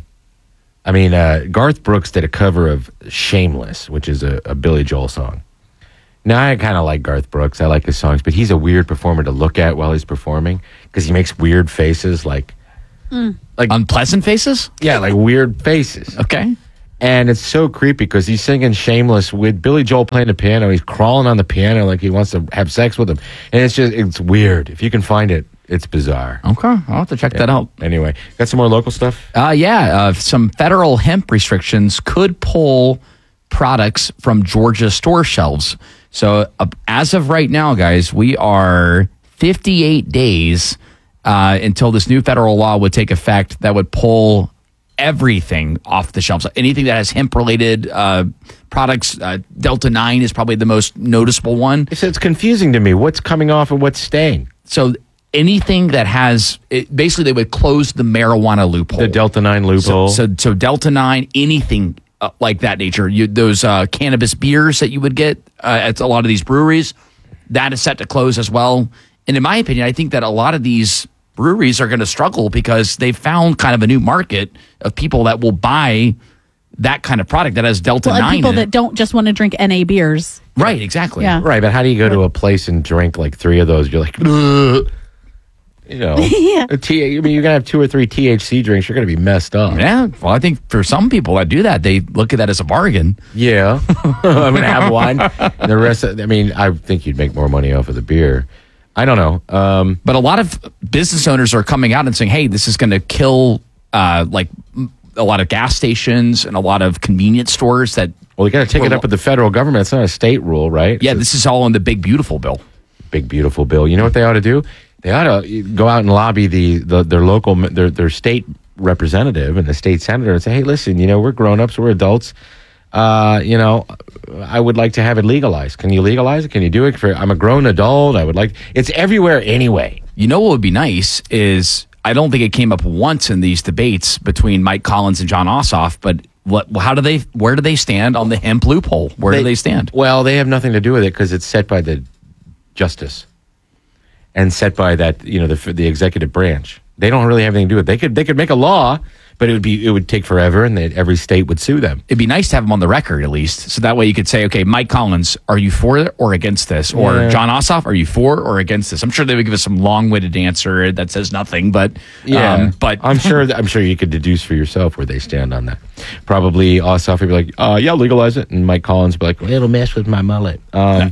I mean, uh, Garth Brooks did a cover of Shameless, which is a, a Billy Joel song. Now, I kind of like Garth Brooks. I like his songs, but he's a weird performer to look at while he's performing because he makes weird faces like... like unpleasant faces? Yeah, like weird faces. Okay. And it's so creepy because he's singing Shameless with Billy Joel playing the piano. He's crawling on the piano like he wants to have sex with him. And it's just, it's weird. If you can find it, it's bizarre. Okay. I'll have to check that out. Anyway, got some more local stuff? Uh, yeah. Uh, some federal hemp restrictions could pull products from Georgia store shelves. So uh, as of right now, guys, we are fifty-eight days uh, until this new federal law would take effect that would pull everything off the shelves. Anything that has hemp-related uh, products, uh, Delta nine is probably the most noticeable one. So it's confusing to me. What's coming off and what's staying? So anything that has, it, basically they would close the marijuana loophole. The Delta nine loophole. So, so, so Delta nine, anything uh, like that nature. You, those uh, cannabis beers that you would get uh, at a lot of these breweries, that is set to close as well. And in my opinion, I think that a lot of these breweries are going to struggle because they've found kind of a new market of people that will buy that kind of product that has Delta Well, and nine people in that it. don't just want to drink N A beers. Right, exactly. Yeah. Right, but how do you go to a place and drink like three of those? You're like, "Ugh." You know, Yeah. a T- I mean, you're gonna have two or three T H C drinks. You're gonna be messed up. Yeah, well, I think for some people that do that, they look at that as a bargain. Yeah, I'm gonna have one. The rest, of, I mean, I think you'd make more money off of the beer. I don't know, um, but a lot of business owners are coming out and saying, "Hey, this is going to kill uh, like m- a lot of gas stations and a lot of convenience stores." That well, you got to take it up with the federal government. It's not a state rule, right? Yeah, this is all in the big beautiful bill. Big beautiful bill. You know what they ought to do? They ought to go out and lobby the, the their local their their state representative and the state senator and say, "Hey, listen, you know, we're grown ups, we're adults. Uh, you know, I would like to have it legalized. Can you legalize it? Can you do it for? I'm a grown adult. I would like. It's everywhere anyway. You know what would be nice is I don't think it came up once in these debates between Mike Collins and John Ossoff, but what? How do they? Where do they stand on the hemp loophole? Where do they stand? Well, they have nothing to do with it because it's set by the justice and set by that you know the the executive branch. They don't really have anything to do with it. They could they could make a law, but it would be it would take forever, and they, every state would sue them. It'd be nice to have them on the record at least, so that way you could say, okay, Mike Collins, are you for or against this? Or Yeah. John Ossoff, are you for or against this? I'm sure they would give us some long-winded answer that says nothing, but Yeah, um, but I'm sure that, I'm sure you could deduce for yourself where they stand on that. Probably Ossoff would be like, uh, "Yeah, legalize it," and Mike Collins would be like, well, "It'll mess with my mullet." Um,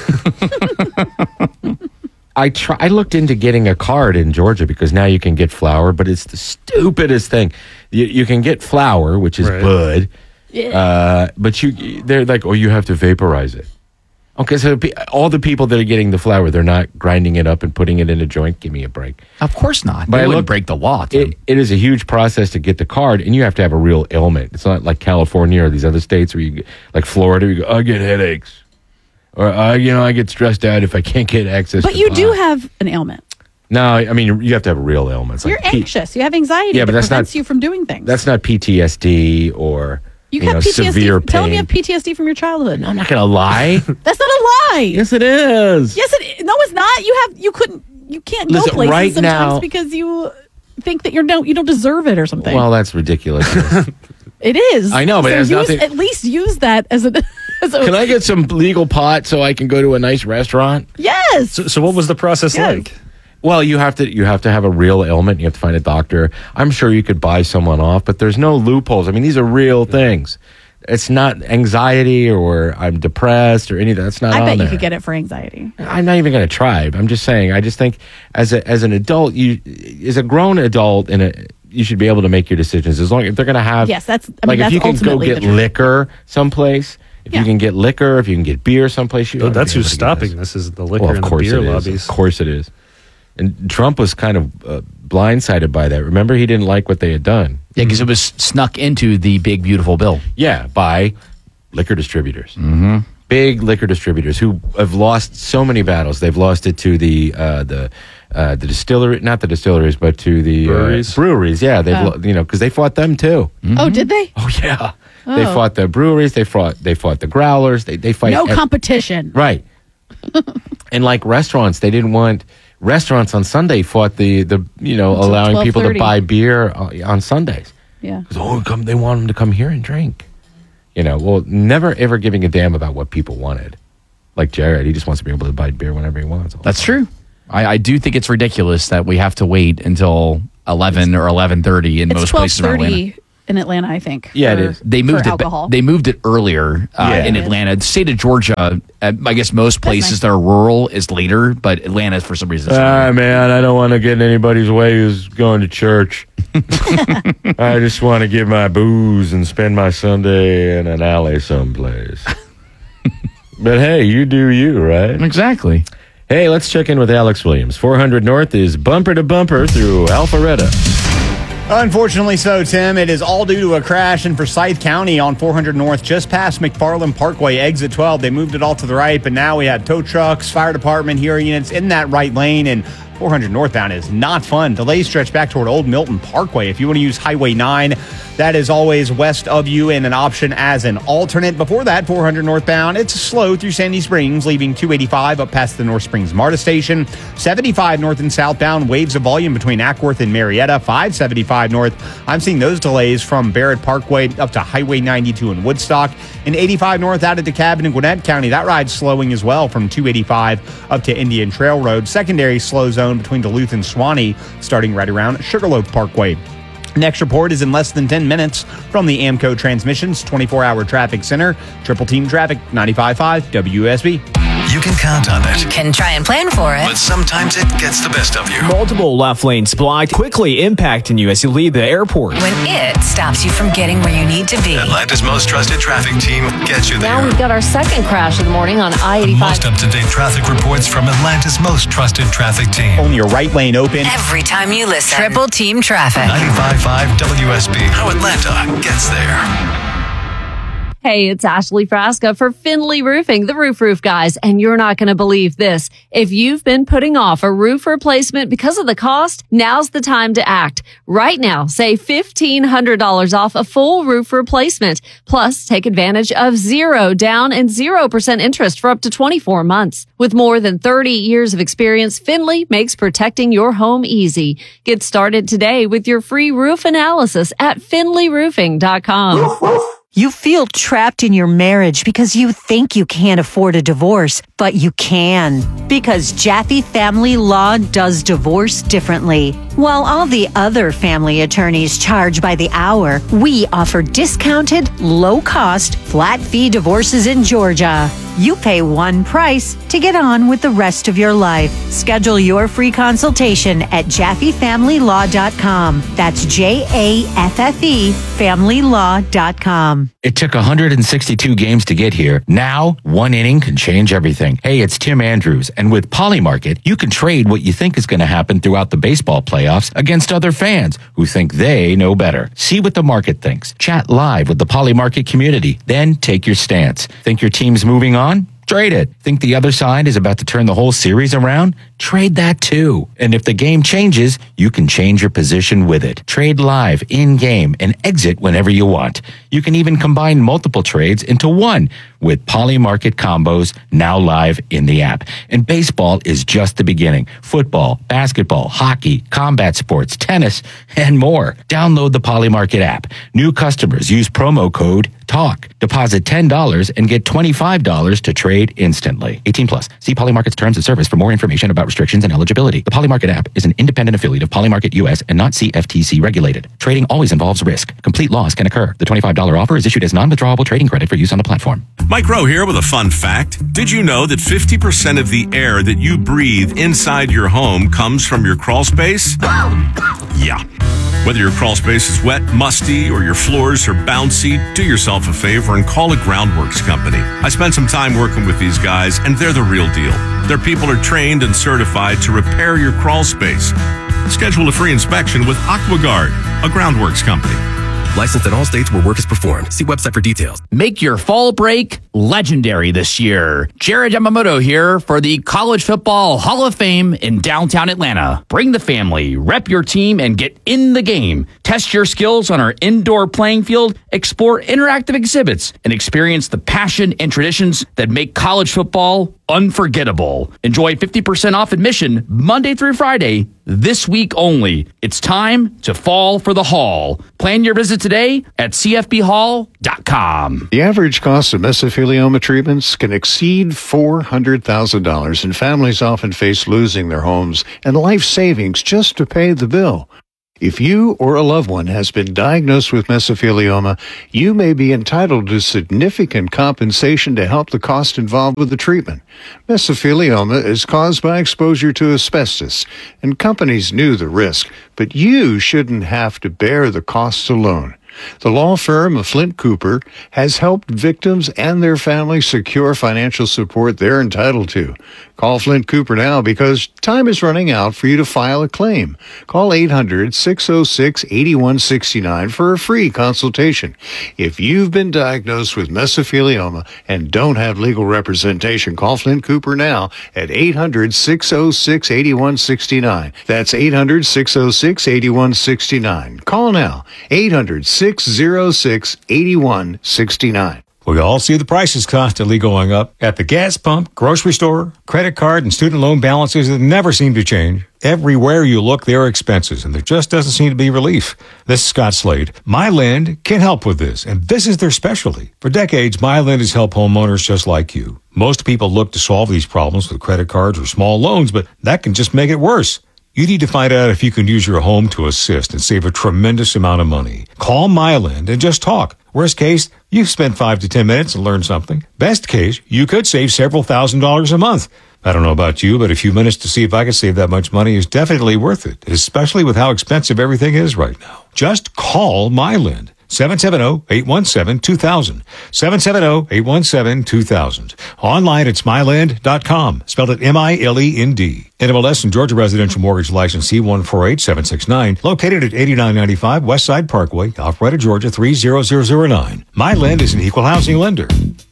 I try. I looked into getting a card in Georgia because now you can get flour, but it's the stupidest thing. You, you can get flour, which is Right. good, Yeah. uh, but you they're like, "Oh, you have to vaporize it." Okay, so pe- all the people that are getting the flour, they're not grinding it up and putting it in a joint. Give me a break. of course not. But They I wouldn't looked- break the law. Tim. It, it is a huge process to get the card, and you have to have a real ailment. It's not like California or these other states where you, get- like Florida, you go, "I get headaches," or I, you know, I get stressed out if I can't get access. But to you pot." do have an ailment. No, I mean you have to have a real ailment. It's You're like P- anxious. You have anxiety. Yeah, but that that's not- prevents you from doing things. That's not P T S D or You you have know, P T S D. severe Tell me you have pain. P T S D from your childhood. I'm not gonna lie. That's not a lie. Yes, it is. Yes, it. No, it's not. You have. You couldn't. You can't go Listen, places right sometimes now- because you think that you don't. You don't deserve it or something. Well, that's ridiculous. it is. I know, but so it has use, nothing- At least use that as a. As a Can I get some legal pot so I can go to a nice restaurant? Yes. So, so what was the process Yes. like? Well, you have to you have to have a real ailment. You have to find a doctor. I'm sure you could buy someone off, but there's no loopholes. I mean, these are real things. It's not anxiety or I'm depressed or anything. That's not I on bet there. you could get it for anxiety. I'm not even going to try. I'm just saying. I just think as a as an adult, you as a grown adult, in a you should be able to make your decisions as long if they're going to have. Yes, that's- I mean, like if that's you can go ultimately get the truth. liquor someplace. If Yeah. you can get liquor, if you can get beer someplace, you. Oh, ought to that's be able who's to get stopping this. this is the liquor Well, of and the course beer it is. lobbies. Of course it is. And Trump was kind of uh, blindsided by that. Remember, he didn't like what they had done. Yeah, because it was snuck into the big, beautiful bill. Yeah, by liquor distributors. Mm-hmm. Big liquor distributors who have lost so many battles. They've lost it to the uh, the uh, the distillery, not the distilleries, but to the breweries. Uh, breweries. Yeah, they've Oh. lo- you know because they fought them too. Mm-hmm. Oh, did they? Oh yeah, Oh. they fought the breweries. They fought they fought the growlers. They they fight No ev- competition. right. And like restaurants, they didn't want restaurants on Sunday fought the the you know Until allowing people to twelve thirty. buy beer on on Sundays. Yeah. 'Cause, oh, come, they want them to come here and drink. You know, well, never ever giving a damn about what people wanted. Like Jared, he just wants to be able to buy beer whenever he wants. That's true. I, I do think it's ridiculous that we have to wait until eleven or eleven thirty in It's most twelve places around Atlanta. thirty in Atlanta, I think. Yeah, it for- is. They for moved it. alcohol. They moved it earlier uh, Yeah. in Atlanta. The state of Georgia, uh, I guess most places nice. that are rural is later, but Atlanta for some reason. is Ah, earlier. man, I don't want to get in anybody's way who's going to church. I just want to get my booze and spend my Sunday in an alley someplace. But hey, you do you, right? Exactly. Hey, let's check in with Alex Williams. four hundred North is bumper to bumper through Alpharetta. Unfortunately so, Tim. It is all due to a crash in Forsyth County on four hundred North, just past McFarland Parkway, exit twelve. They moved it all to the right, but now we had tow trucks, fire department, hearing units in that right lane, and four hundred northbound is not fun. Delays stretch back toward Old Milton Parkway. If you want to use Highway nine, that is always west of you and an option as an alternate. Before that, four hundred northbound, it's slow through Sandy Springs, leaving two eighty-five up past the North Springs MARTA station. seventy-five north and southbound, waves of volume between Ackworth and Marietta. five seventy-five north, I'm seeing those delays from Barrett Parkway up to Highway ninety-two in Woodstock. And eighty-five north out of DeKalb in Gwinnett County, that ride's slowing as well from two eighty-five up to Indian Trail Road. Secondary slow zone between Duluth and Swanee, starting right around Sugarloaf Parkway. Next report is in less than ten minutes from the AMCO Transmissions twenty-four hour Traffic Center. Triple Team Traffic, ninety-five point five W S B. You can count on it. Can try and plan for it. But sometimes it gets the best of you. Multiple left lanes blocked, quickly impacting you as you leave the airport. When it stops you from getting where you need to be. Atlanta's most trusted traffic team gets you there. Now we've got our second crash of the morning on I eighty-five. Most up-to-date traffic reports from Atlanta's most trusted traffic team. Only your right lane open. Every time you listen. Triple Team Traffic. ninety-five point five W S B. How Atlanta gets there. Hey, it's Ashley Frasca for Finley Roofing, the Roof Roof guys, and you're not going to believe this. If you've been putting off a roof replacement because of the cost, now's the time to act. Right now, save fifteen hundred dollars off a full roof replacement. Plus, take advantage of zero down and zero percent interest for up to twenty-four months. With more than thirty years of experience, Finley makes protecting your home easy. Get started today with your free roof analysis at finley roofing dot com. You feel trapped in your marriage because you think you can't afford a divorce, but you can. Because Jaffe Family Law does divorce differently. While all the other family attorneys charge by the hour, we offer discounted, low-cost, flat-fee divorces in Georgia. You pay one price to get on with the rest of your life. Schedule your free consultation at jaffe family law dot com. That's J A F F E family law dot com. It took one hundred sixty-two games to get here. Now, one inning can change everything. Hey, it's Tim Andrews, and with Polymarket, you can trade what you think is going to happen throughout the baseball playoffs against other fans who think they know better. See what the market thinks. Chat live with the Polymarket community. Then take your stance. Think your team's moving on? Trade it. Think the other side is about to turn the whole series around? Trade that too. And if the game changes, you can change your position with it. Trade live, in-game, and exit whenever you want. You can even combine multiple trades into one with Polymarket combos now live in the app. And baseball is just the beginning. Football, basketball, hockey, combat sports, tennis, and more. Download the Polymarket app. New customers use promo code TALK. Deposit ten dollars and get twenty-five dollars to trade instantly. eighteen plus. See Polymarket's terms of service for more information about restrictions and eligibility. The Polymarket app is an independent affiliate of Polymarket U S and not C F T C regulated. Trading always involves risk. Complete loss can occur. The twenty-five dollars offer is issued as non-withdrawable trading credit for use on the platform. Mike Rowe here with a fun fact. Did you know that fifty percent of the air that you breathe inside your home comes from your crawl space? Yeah. Whether your crawl space is wet, musty, or your floors are bouncy, do yourself a favor and call a Groundworks company. I spent some time working with these guys, and they're the real deal. Their people are trained and certified to repair your crawl space. Schedule a free inspection with AquaGuard, a Groundworks company. Licensed in all states where work is performed. See website for details. Make your fall break legendary this year. Jared Yamamoto here for the College Football Hall of Fame in downtown Atlanta. Bring the family, rep your team, and get in the game. Test your skills on our indoor playing field, explore interactive exhibits, and experience the passion and traditions that make college football unforgettable. Enjoy fifty percent off admission Monday through Friday, this week only. It's time to fall for the Hall. Plan your visit today at c f b hall dot com. The average cost of mesothelioma treatments can exceed four hundred thousand dollars, and families often face losing their homes and life savings just to pay the bill. If you or a loved one has been diagnosed with mesothelioma, you may be entitled to significant compensation to help the cost involved with the treatment. Mesothelioma is caused by exposure to asbestos, and companies knew the risk, but you shouldn't have to bear the costs alone. The law firm of Flint Cooper has helped victims and their families secure financial support they're entitled to. Call Flint Cooper now because time is running out for you to file a claim. Call eight hundred, six oh six, eight one six nine for a free consultation. If you've been diagnosed with mesothelioma and don't have legal representation, call Flint Cooper now at eight hundred, six oh six, eight one six nine. That's eight hundred, six oh six, eight one six nine. Call now, eight hundred, six oh six, eight one six nine. We all see the prices constantly going up at the gas pump, grocery store, credit card, and student loan balances that never seem to change. Everywhere you look, there are expenses, and there just doesn't seem to be relief. This is Scott Slade. MyLend can help with this, and this is their specialty. For decades, MyLend has helped homeowners just like you. Most people look to solve these problems with credit cards or small loans, but that can just make it worse. You need to find out if you can use your home to assist and save a tremendous amount of money. Call MyLend and just talk. Worst case, you spend five to ten minutes and learn something. Best case, you could save several thousand dollars a month. I don't know about you, but a few minutes to see if I can save that much money is definitely worth it, especially with how expensive everything is right now. Just call MyLend. seven seven zero, eight one seven, two thousand. seven seven zero, eight one seven, two thousand. Online, it's my land dot com. Spelled it M I L E N D. N M L S and Georgia Residential Mortgage License C one four eight seven six nine. Located at eighty-nine ninety-five West Side Parkway, Alpharetta, Georgia three zero zero zero nine. MyLend is an equal housing lender.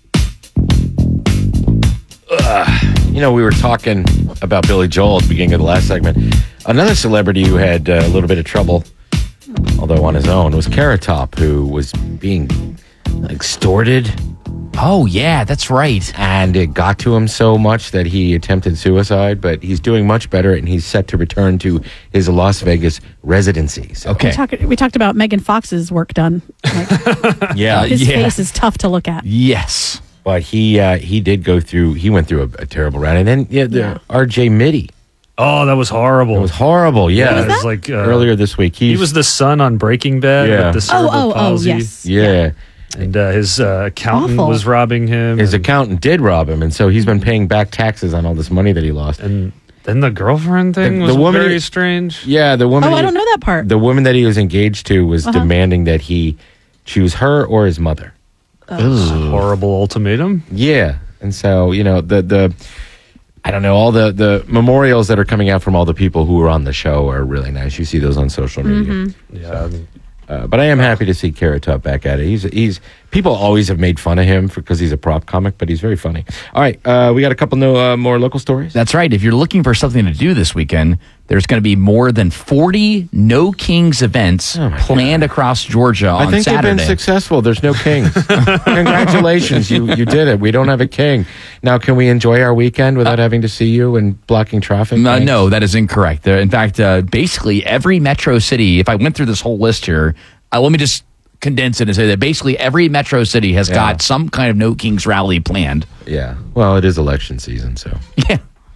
Ugh. You know, we were talking about Billy Joel at the beginning of the last segment. Another celebrity who had uh, a little bit of trouble, although on his own, was Carrot Top, who was being extorted. Oh, yeah, that's right. And it got to him so much that he attempted suicide, but he's doing much better, and he's set to return to his Las Vegas residency. So. Okay. We, talk, we talked about Megan Fox's work done. Like, yeah. his yeah. face is tough to look at. Yes. But he uh, he did go through, he went through a, a terrible round. And then yeah, the Yeah. R J Mitty. Oh, that was horrible. It was horrible, yeah. Yeah, it was like uh, earlier this week. He was the son on Breaking Bad Yeah. with the cerebral Oh, oh, oh, palsy. yes. Yeah. And uh, his uh, accountant Awful. was robbing him. His and, accountant did rob him, and so he's been paying back taxes on all this money that he lost. and then the girlfriend thing The- was the woman very he- strange. Yeah, the woman. Oh, he- I don't know that part. The woman that he was engaged to was Uh-huh. demanding that he choose her or his mother. Horrible ultimatum. Yeah, and so you know the the I don't know all the the memorials that are coming out from all the people who were on the show are really nice. You see those on social media. Mm-hmm. Yeah. Uh, but I am happy to see Carrot Top back at it. He's he's people always have made fun of him because he's a prop comic, but he's very funny. All right, uh, we got a couple no, uh, more local stories. That's right. If you're looking for something to do this weekend, there's going to be more than forty No Kings events Oh, my planned God. across Georgia on I think Saturday. they've been successful. There's no kings. Congratulations, you you did it. We don't have a king. Now, can we enjoy our weekend without Uh, having to see you and blocking traffic? Uh, Thanks. no, that is incorrect. Uh, in fact, uh, basically every metro city, if I went through this whole list here, uh, let me just condense it and say that basically every metro city has Yeah. got some kind of No Kings rally planned. Yeah. Well, it is election season, so. Yeah.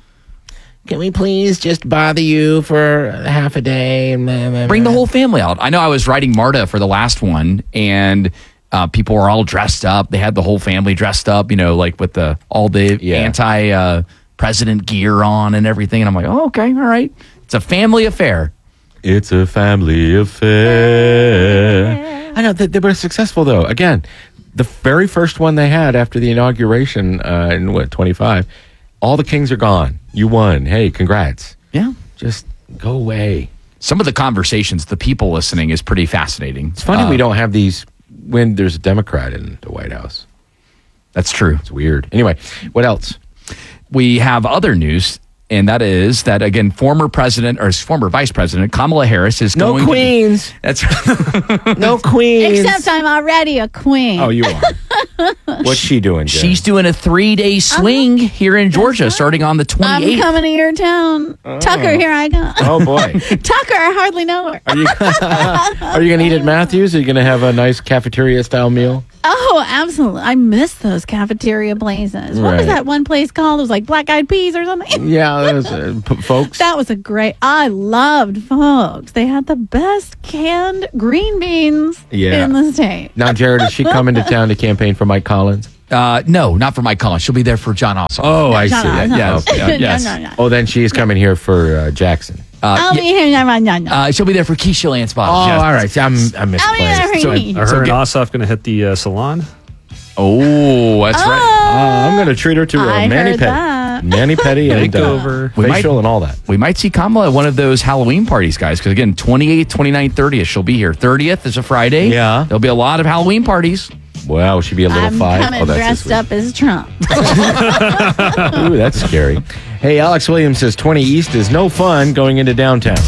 Can we please just bother you for half a day? Bring the whole family out. I know I was writing MARTA for the last one, and uh, people were all dressed up. They had the whole family dressed up, you know, like with the all the Yeah. anti uh, president gear on and everything. And I'm like, oh, okay, all right. It's a family affair. It's a family affair. I know that they were successful, though. Again, the very first one they had after the inauguration uh, in, what, twenty-five, all the kings are gone. You won. Hey, congrats. Yeah. Just go away. Some of the conversations, the people listening, is pretty fascinating. It's funny uh, we don't have these when there's a Democrat in the White House. That's true. It's weird. Anyway, what else? We have other news, and that is that, again, former president or former vice president Kamala Harris is no going queens. To be, that's no queens. Except I'm already a queen. Oh, you are. What's she doing, Jen? She's doing a three-day swing uh-huh. here in Georgia, right. starting on the twenty-eighth. I'm coming to your town. Oh. Tucker, here I come. Oh, boy. Tucker, I hardly know her. Are you, are you going to eat at Matthews? Are you going to have a nice cafeteria-style meal? Oh, absolutely. I miss those cafeteria places. What Right. was that one place called? It was like Black Eyed Peas or something. Yeah, that was, uh, p- folks. That was a great, I loved Folks. They had the best canned green beans Yeah. in the state. Now, Jared, is she coming to town to campaign for Mike Collins? Uh, no, not for Mike Collins. She'll be there for John Ossoff. Oh, I John see. Ossoff. Yes, Okay. yeah, yes. No, no, no. Oh, then she is coming here for uh, Jackson. Uh, I'll yeah, be here. No, no, no. uh, she'll be there for Keisha Lance Oh, Bottoms. yes. all right. See, I'm, I'm I'll be there misplaced. for you. Are So her and get- Ossoff going to hit the uh, salon? Oh, that's right. Uh, I'm going to treat her to a I mani heard pedi, that. mani pedi and uh, Makeover. We facial might- and all that. We might see Kamala at one of those Halloween parties, guys, because, again, twenty-eighth, twenty-ninth, thirtieth, she'll be here. thirtieth is a Friday. Yeah. There'll be a lot of Halloween parties. Wow, she'd be a little I'm five. coming Oh, that's dressed up as Trump. Ooh, that's scary. Hey, Alex Williams says twenty East is no fun going into downtown.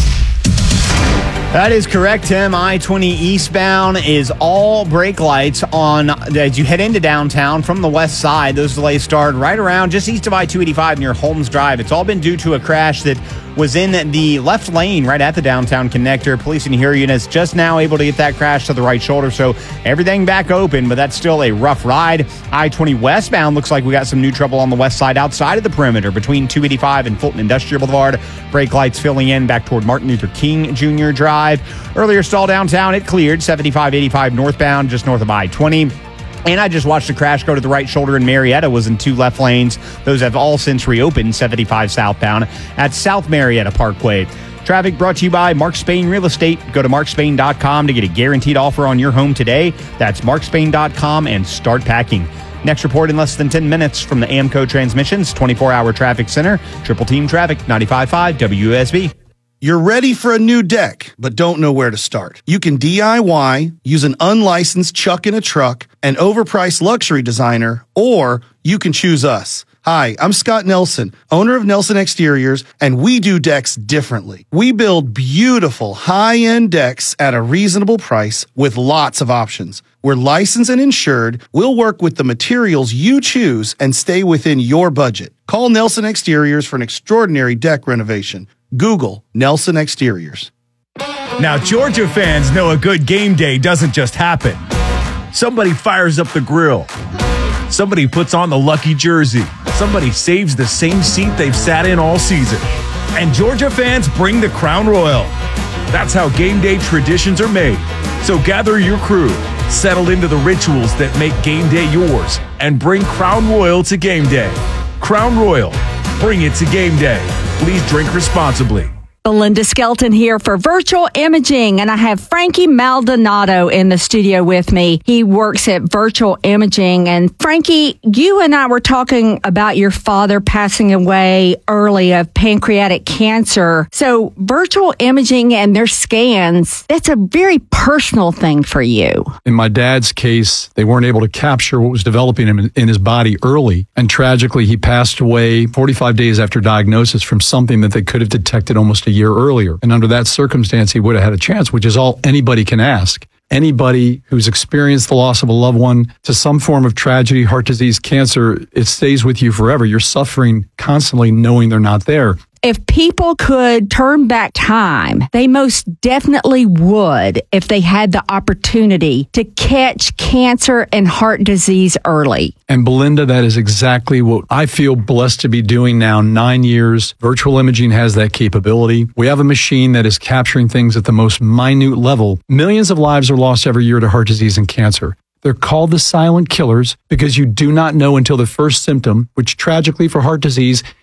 That is correct, Tim. I twenty eastbound is all brake lights on as you head into downtown from the west side. Those delays start right around just east of I two eighty-five near Holmes Drive. It's all been due to a crash that was in the left lane right at the downtown connector. Police and HERE units just now able to get that crash to the right shoulder, so everything back open, but that's still a rough ride. I twenty westbound looks like we got some new trouble on the west side outside of the perimeter between two eighty-five and Fulton Industrial Boulevard. Brake lights filling in back toward Martin Luther King Junior Drive. Earlier stall downtown, it cleared. seventy-five eighty-five northbound, just north of I twenty. And I just watched the crash go to the right shoulder in Marietta, was in two left lanes. Those have all since reopened, seventy-five southbound at South Marietta Parkway. Traffic brought to you by Mark Spain Real Estate. Go to mark spain dot com to get a guaranteed offer on your home today. That's mark spain dot com and start packing. Next report in less than ten minutes from the AMCO Transmissions twenty-four hour Traffic Center. Triple Team Traffic, ninety-five point five W U S B. You're ready for a new deck, but don't know where to start. You can D I Y, use an unlicensed chuck in a truck, an overpriced luxury designer, or you can choose us. Hi, I'm Scott Nelson, owner of Nelson Exteriors, and we do decks differently. We build beautiful, high-end decks at a reasonable price with lots of options. We're licensed and insured. We'll work with the materials you choose and stay within your budget. Call Nelson Exteriors for an extraordinary deck renovation. Google Nelson Exteriors. Now, Georgia fans know a good game day doesn't just happen. Somebody fires up the grill. Somebody puts on the lucky jersey. Somebody saves the same seat they've sat in all season. And Georgia fans bring the Crown Royal. That's how game day traditions are made. So gather your crew, settle into the rituals that make game day yours, and bring Crown Royal to game day. Crown Royal, bring it to game day. Please drink responsibly. Belinda Skelton here for Virtual Imaging, and I have Frankie Maldonado in the studio with me. He works at Virtual Imaging. And Frankie, you and I were talking about your father passing away early of pancreatic cancer. So Virtual Imaging and their scans, that's a very personal thing for you. In my dad's case, they weren't able to capture what was developing in, in his body early. And tragically, he passed away forty-five days after diagnosis from something that they could have detected almost a year earlier. And under that circumstance, he would have had a chance, which is all anybody can ask. Anybody who's experienced the loss of a loved one to some form of tragedy, heart disease, cancer, it stays with you forever. You're suffering constantly knowing they're not there. If people could turn back time, they most definitely would if they had the opportunity to catch cancer and heart disease early. And Belinda, that is exactly what I feel blessed to be doing now. Nine years, Virtual Imaging has that capability. We have a machine that is capturing things at the most minute level. Millions of lives are lost every year to heart disease and cancer. They're called the silent killers because you do not know until the first symptom, which tragically for heart disease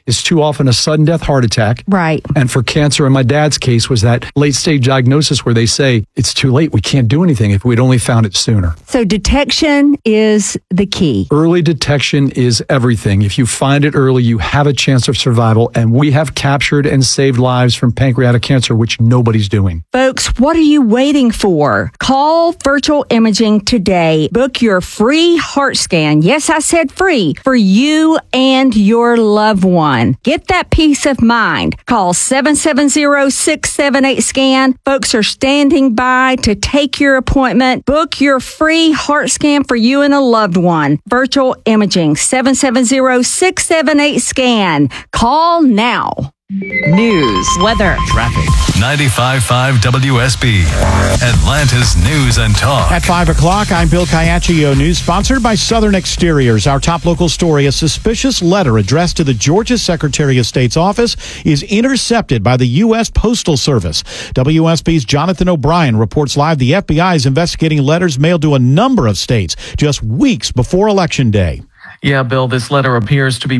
is too often a sudden death heart attack. Right. And for cancer, in my dad's case, was that late stage diagnosis where they say, it's too late. We can't do anything if we'd only found it sooner. So detection is the key. Early detection is everything. If you find it early, you have a chance of survival. And we have captured and saved lives from pancreatic cancer, which nobody's doing. Folks, what are you waiting for? Call Virtual Imaging today. Book your free heart scan. Yes, I said free for you and your loved one. Get that peace of mind. Call seven seven zero, six seven eight, SCAN. Folks are standing by to take your appointment. Book your free heart scan for you and a loved one. Virtual Imaging, seven seven zero, six seven eight, SCAN. Call now. News, weather, traffic. ninety-five point five W S B, Atlanta's News and Talk. At five o'clock, I'm Bill Caiaccio. News sponsored by Southern Exteriors. Our top local story, a suspicious letter addressed to the Georgia Secretary of State's office is intercepted by the U S Postal Service. W S B's Jonathan O'Brien reports live the F B I is investigating letters mailed to a number of states just weeks before Election Day. Yeah, Bill, this letter appears to be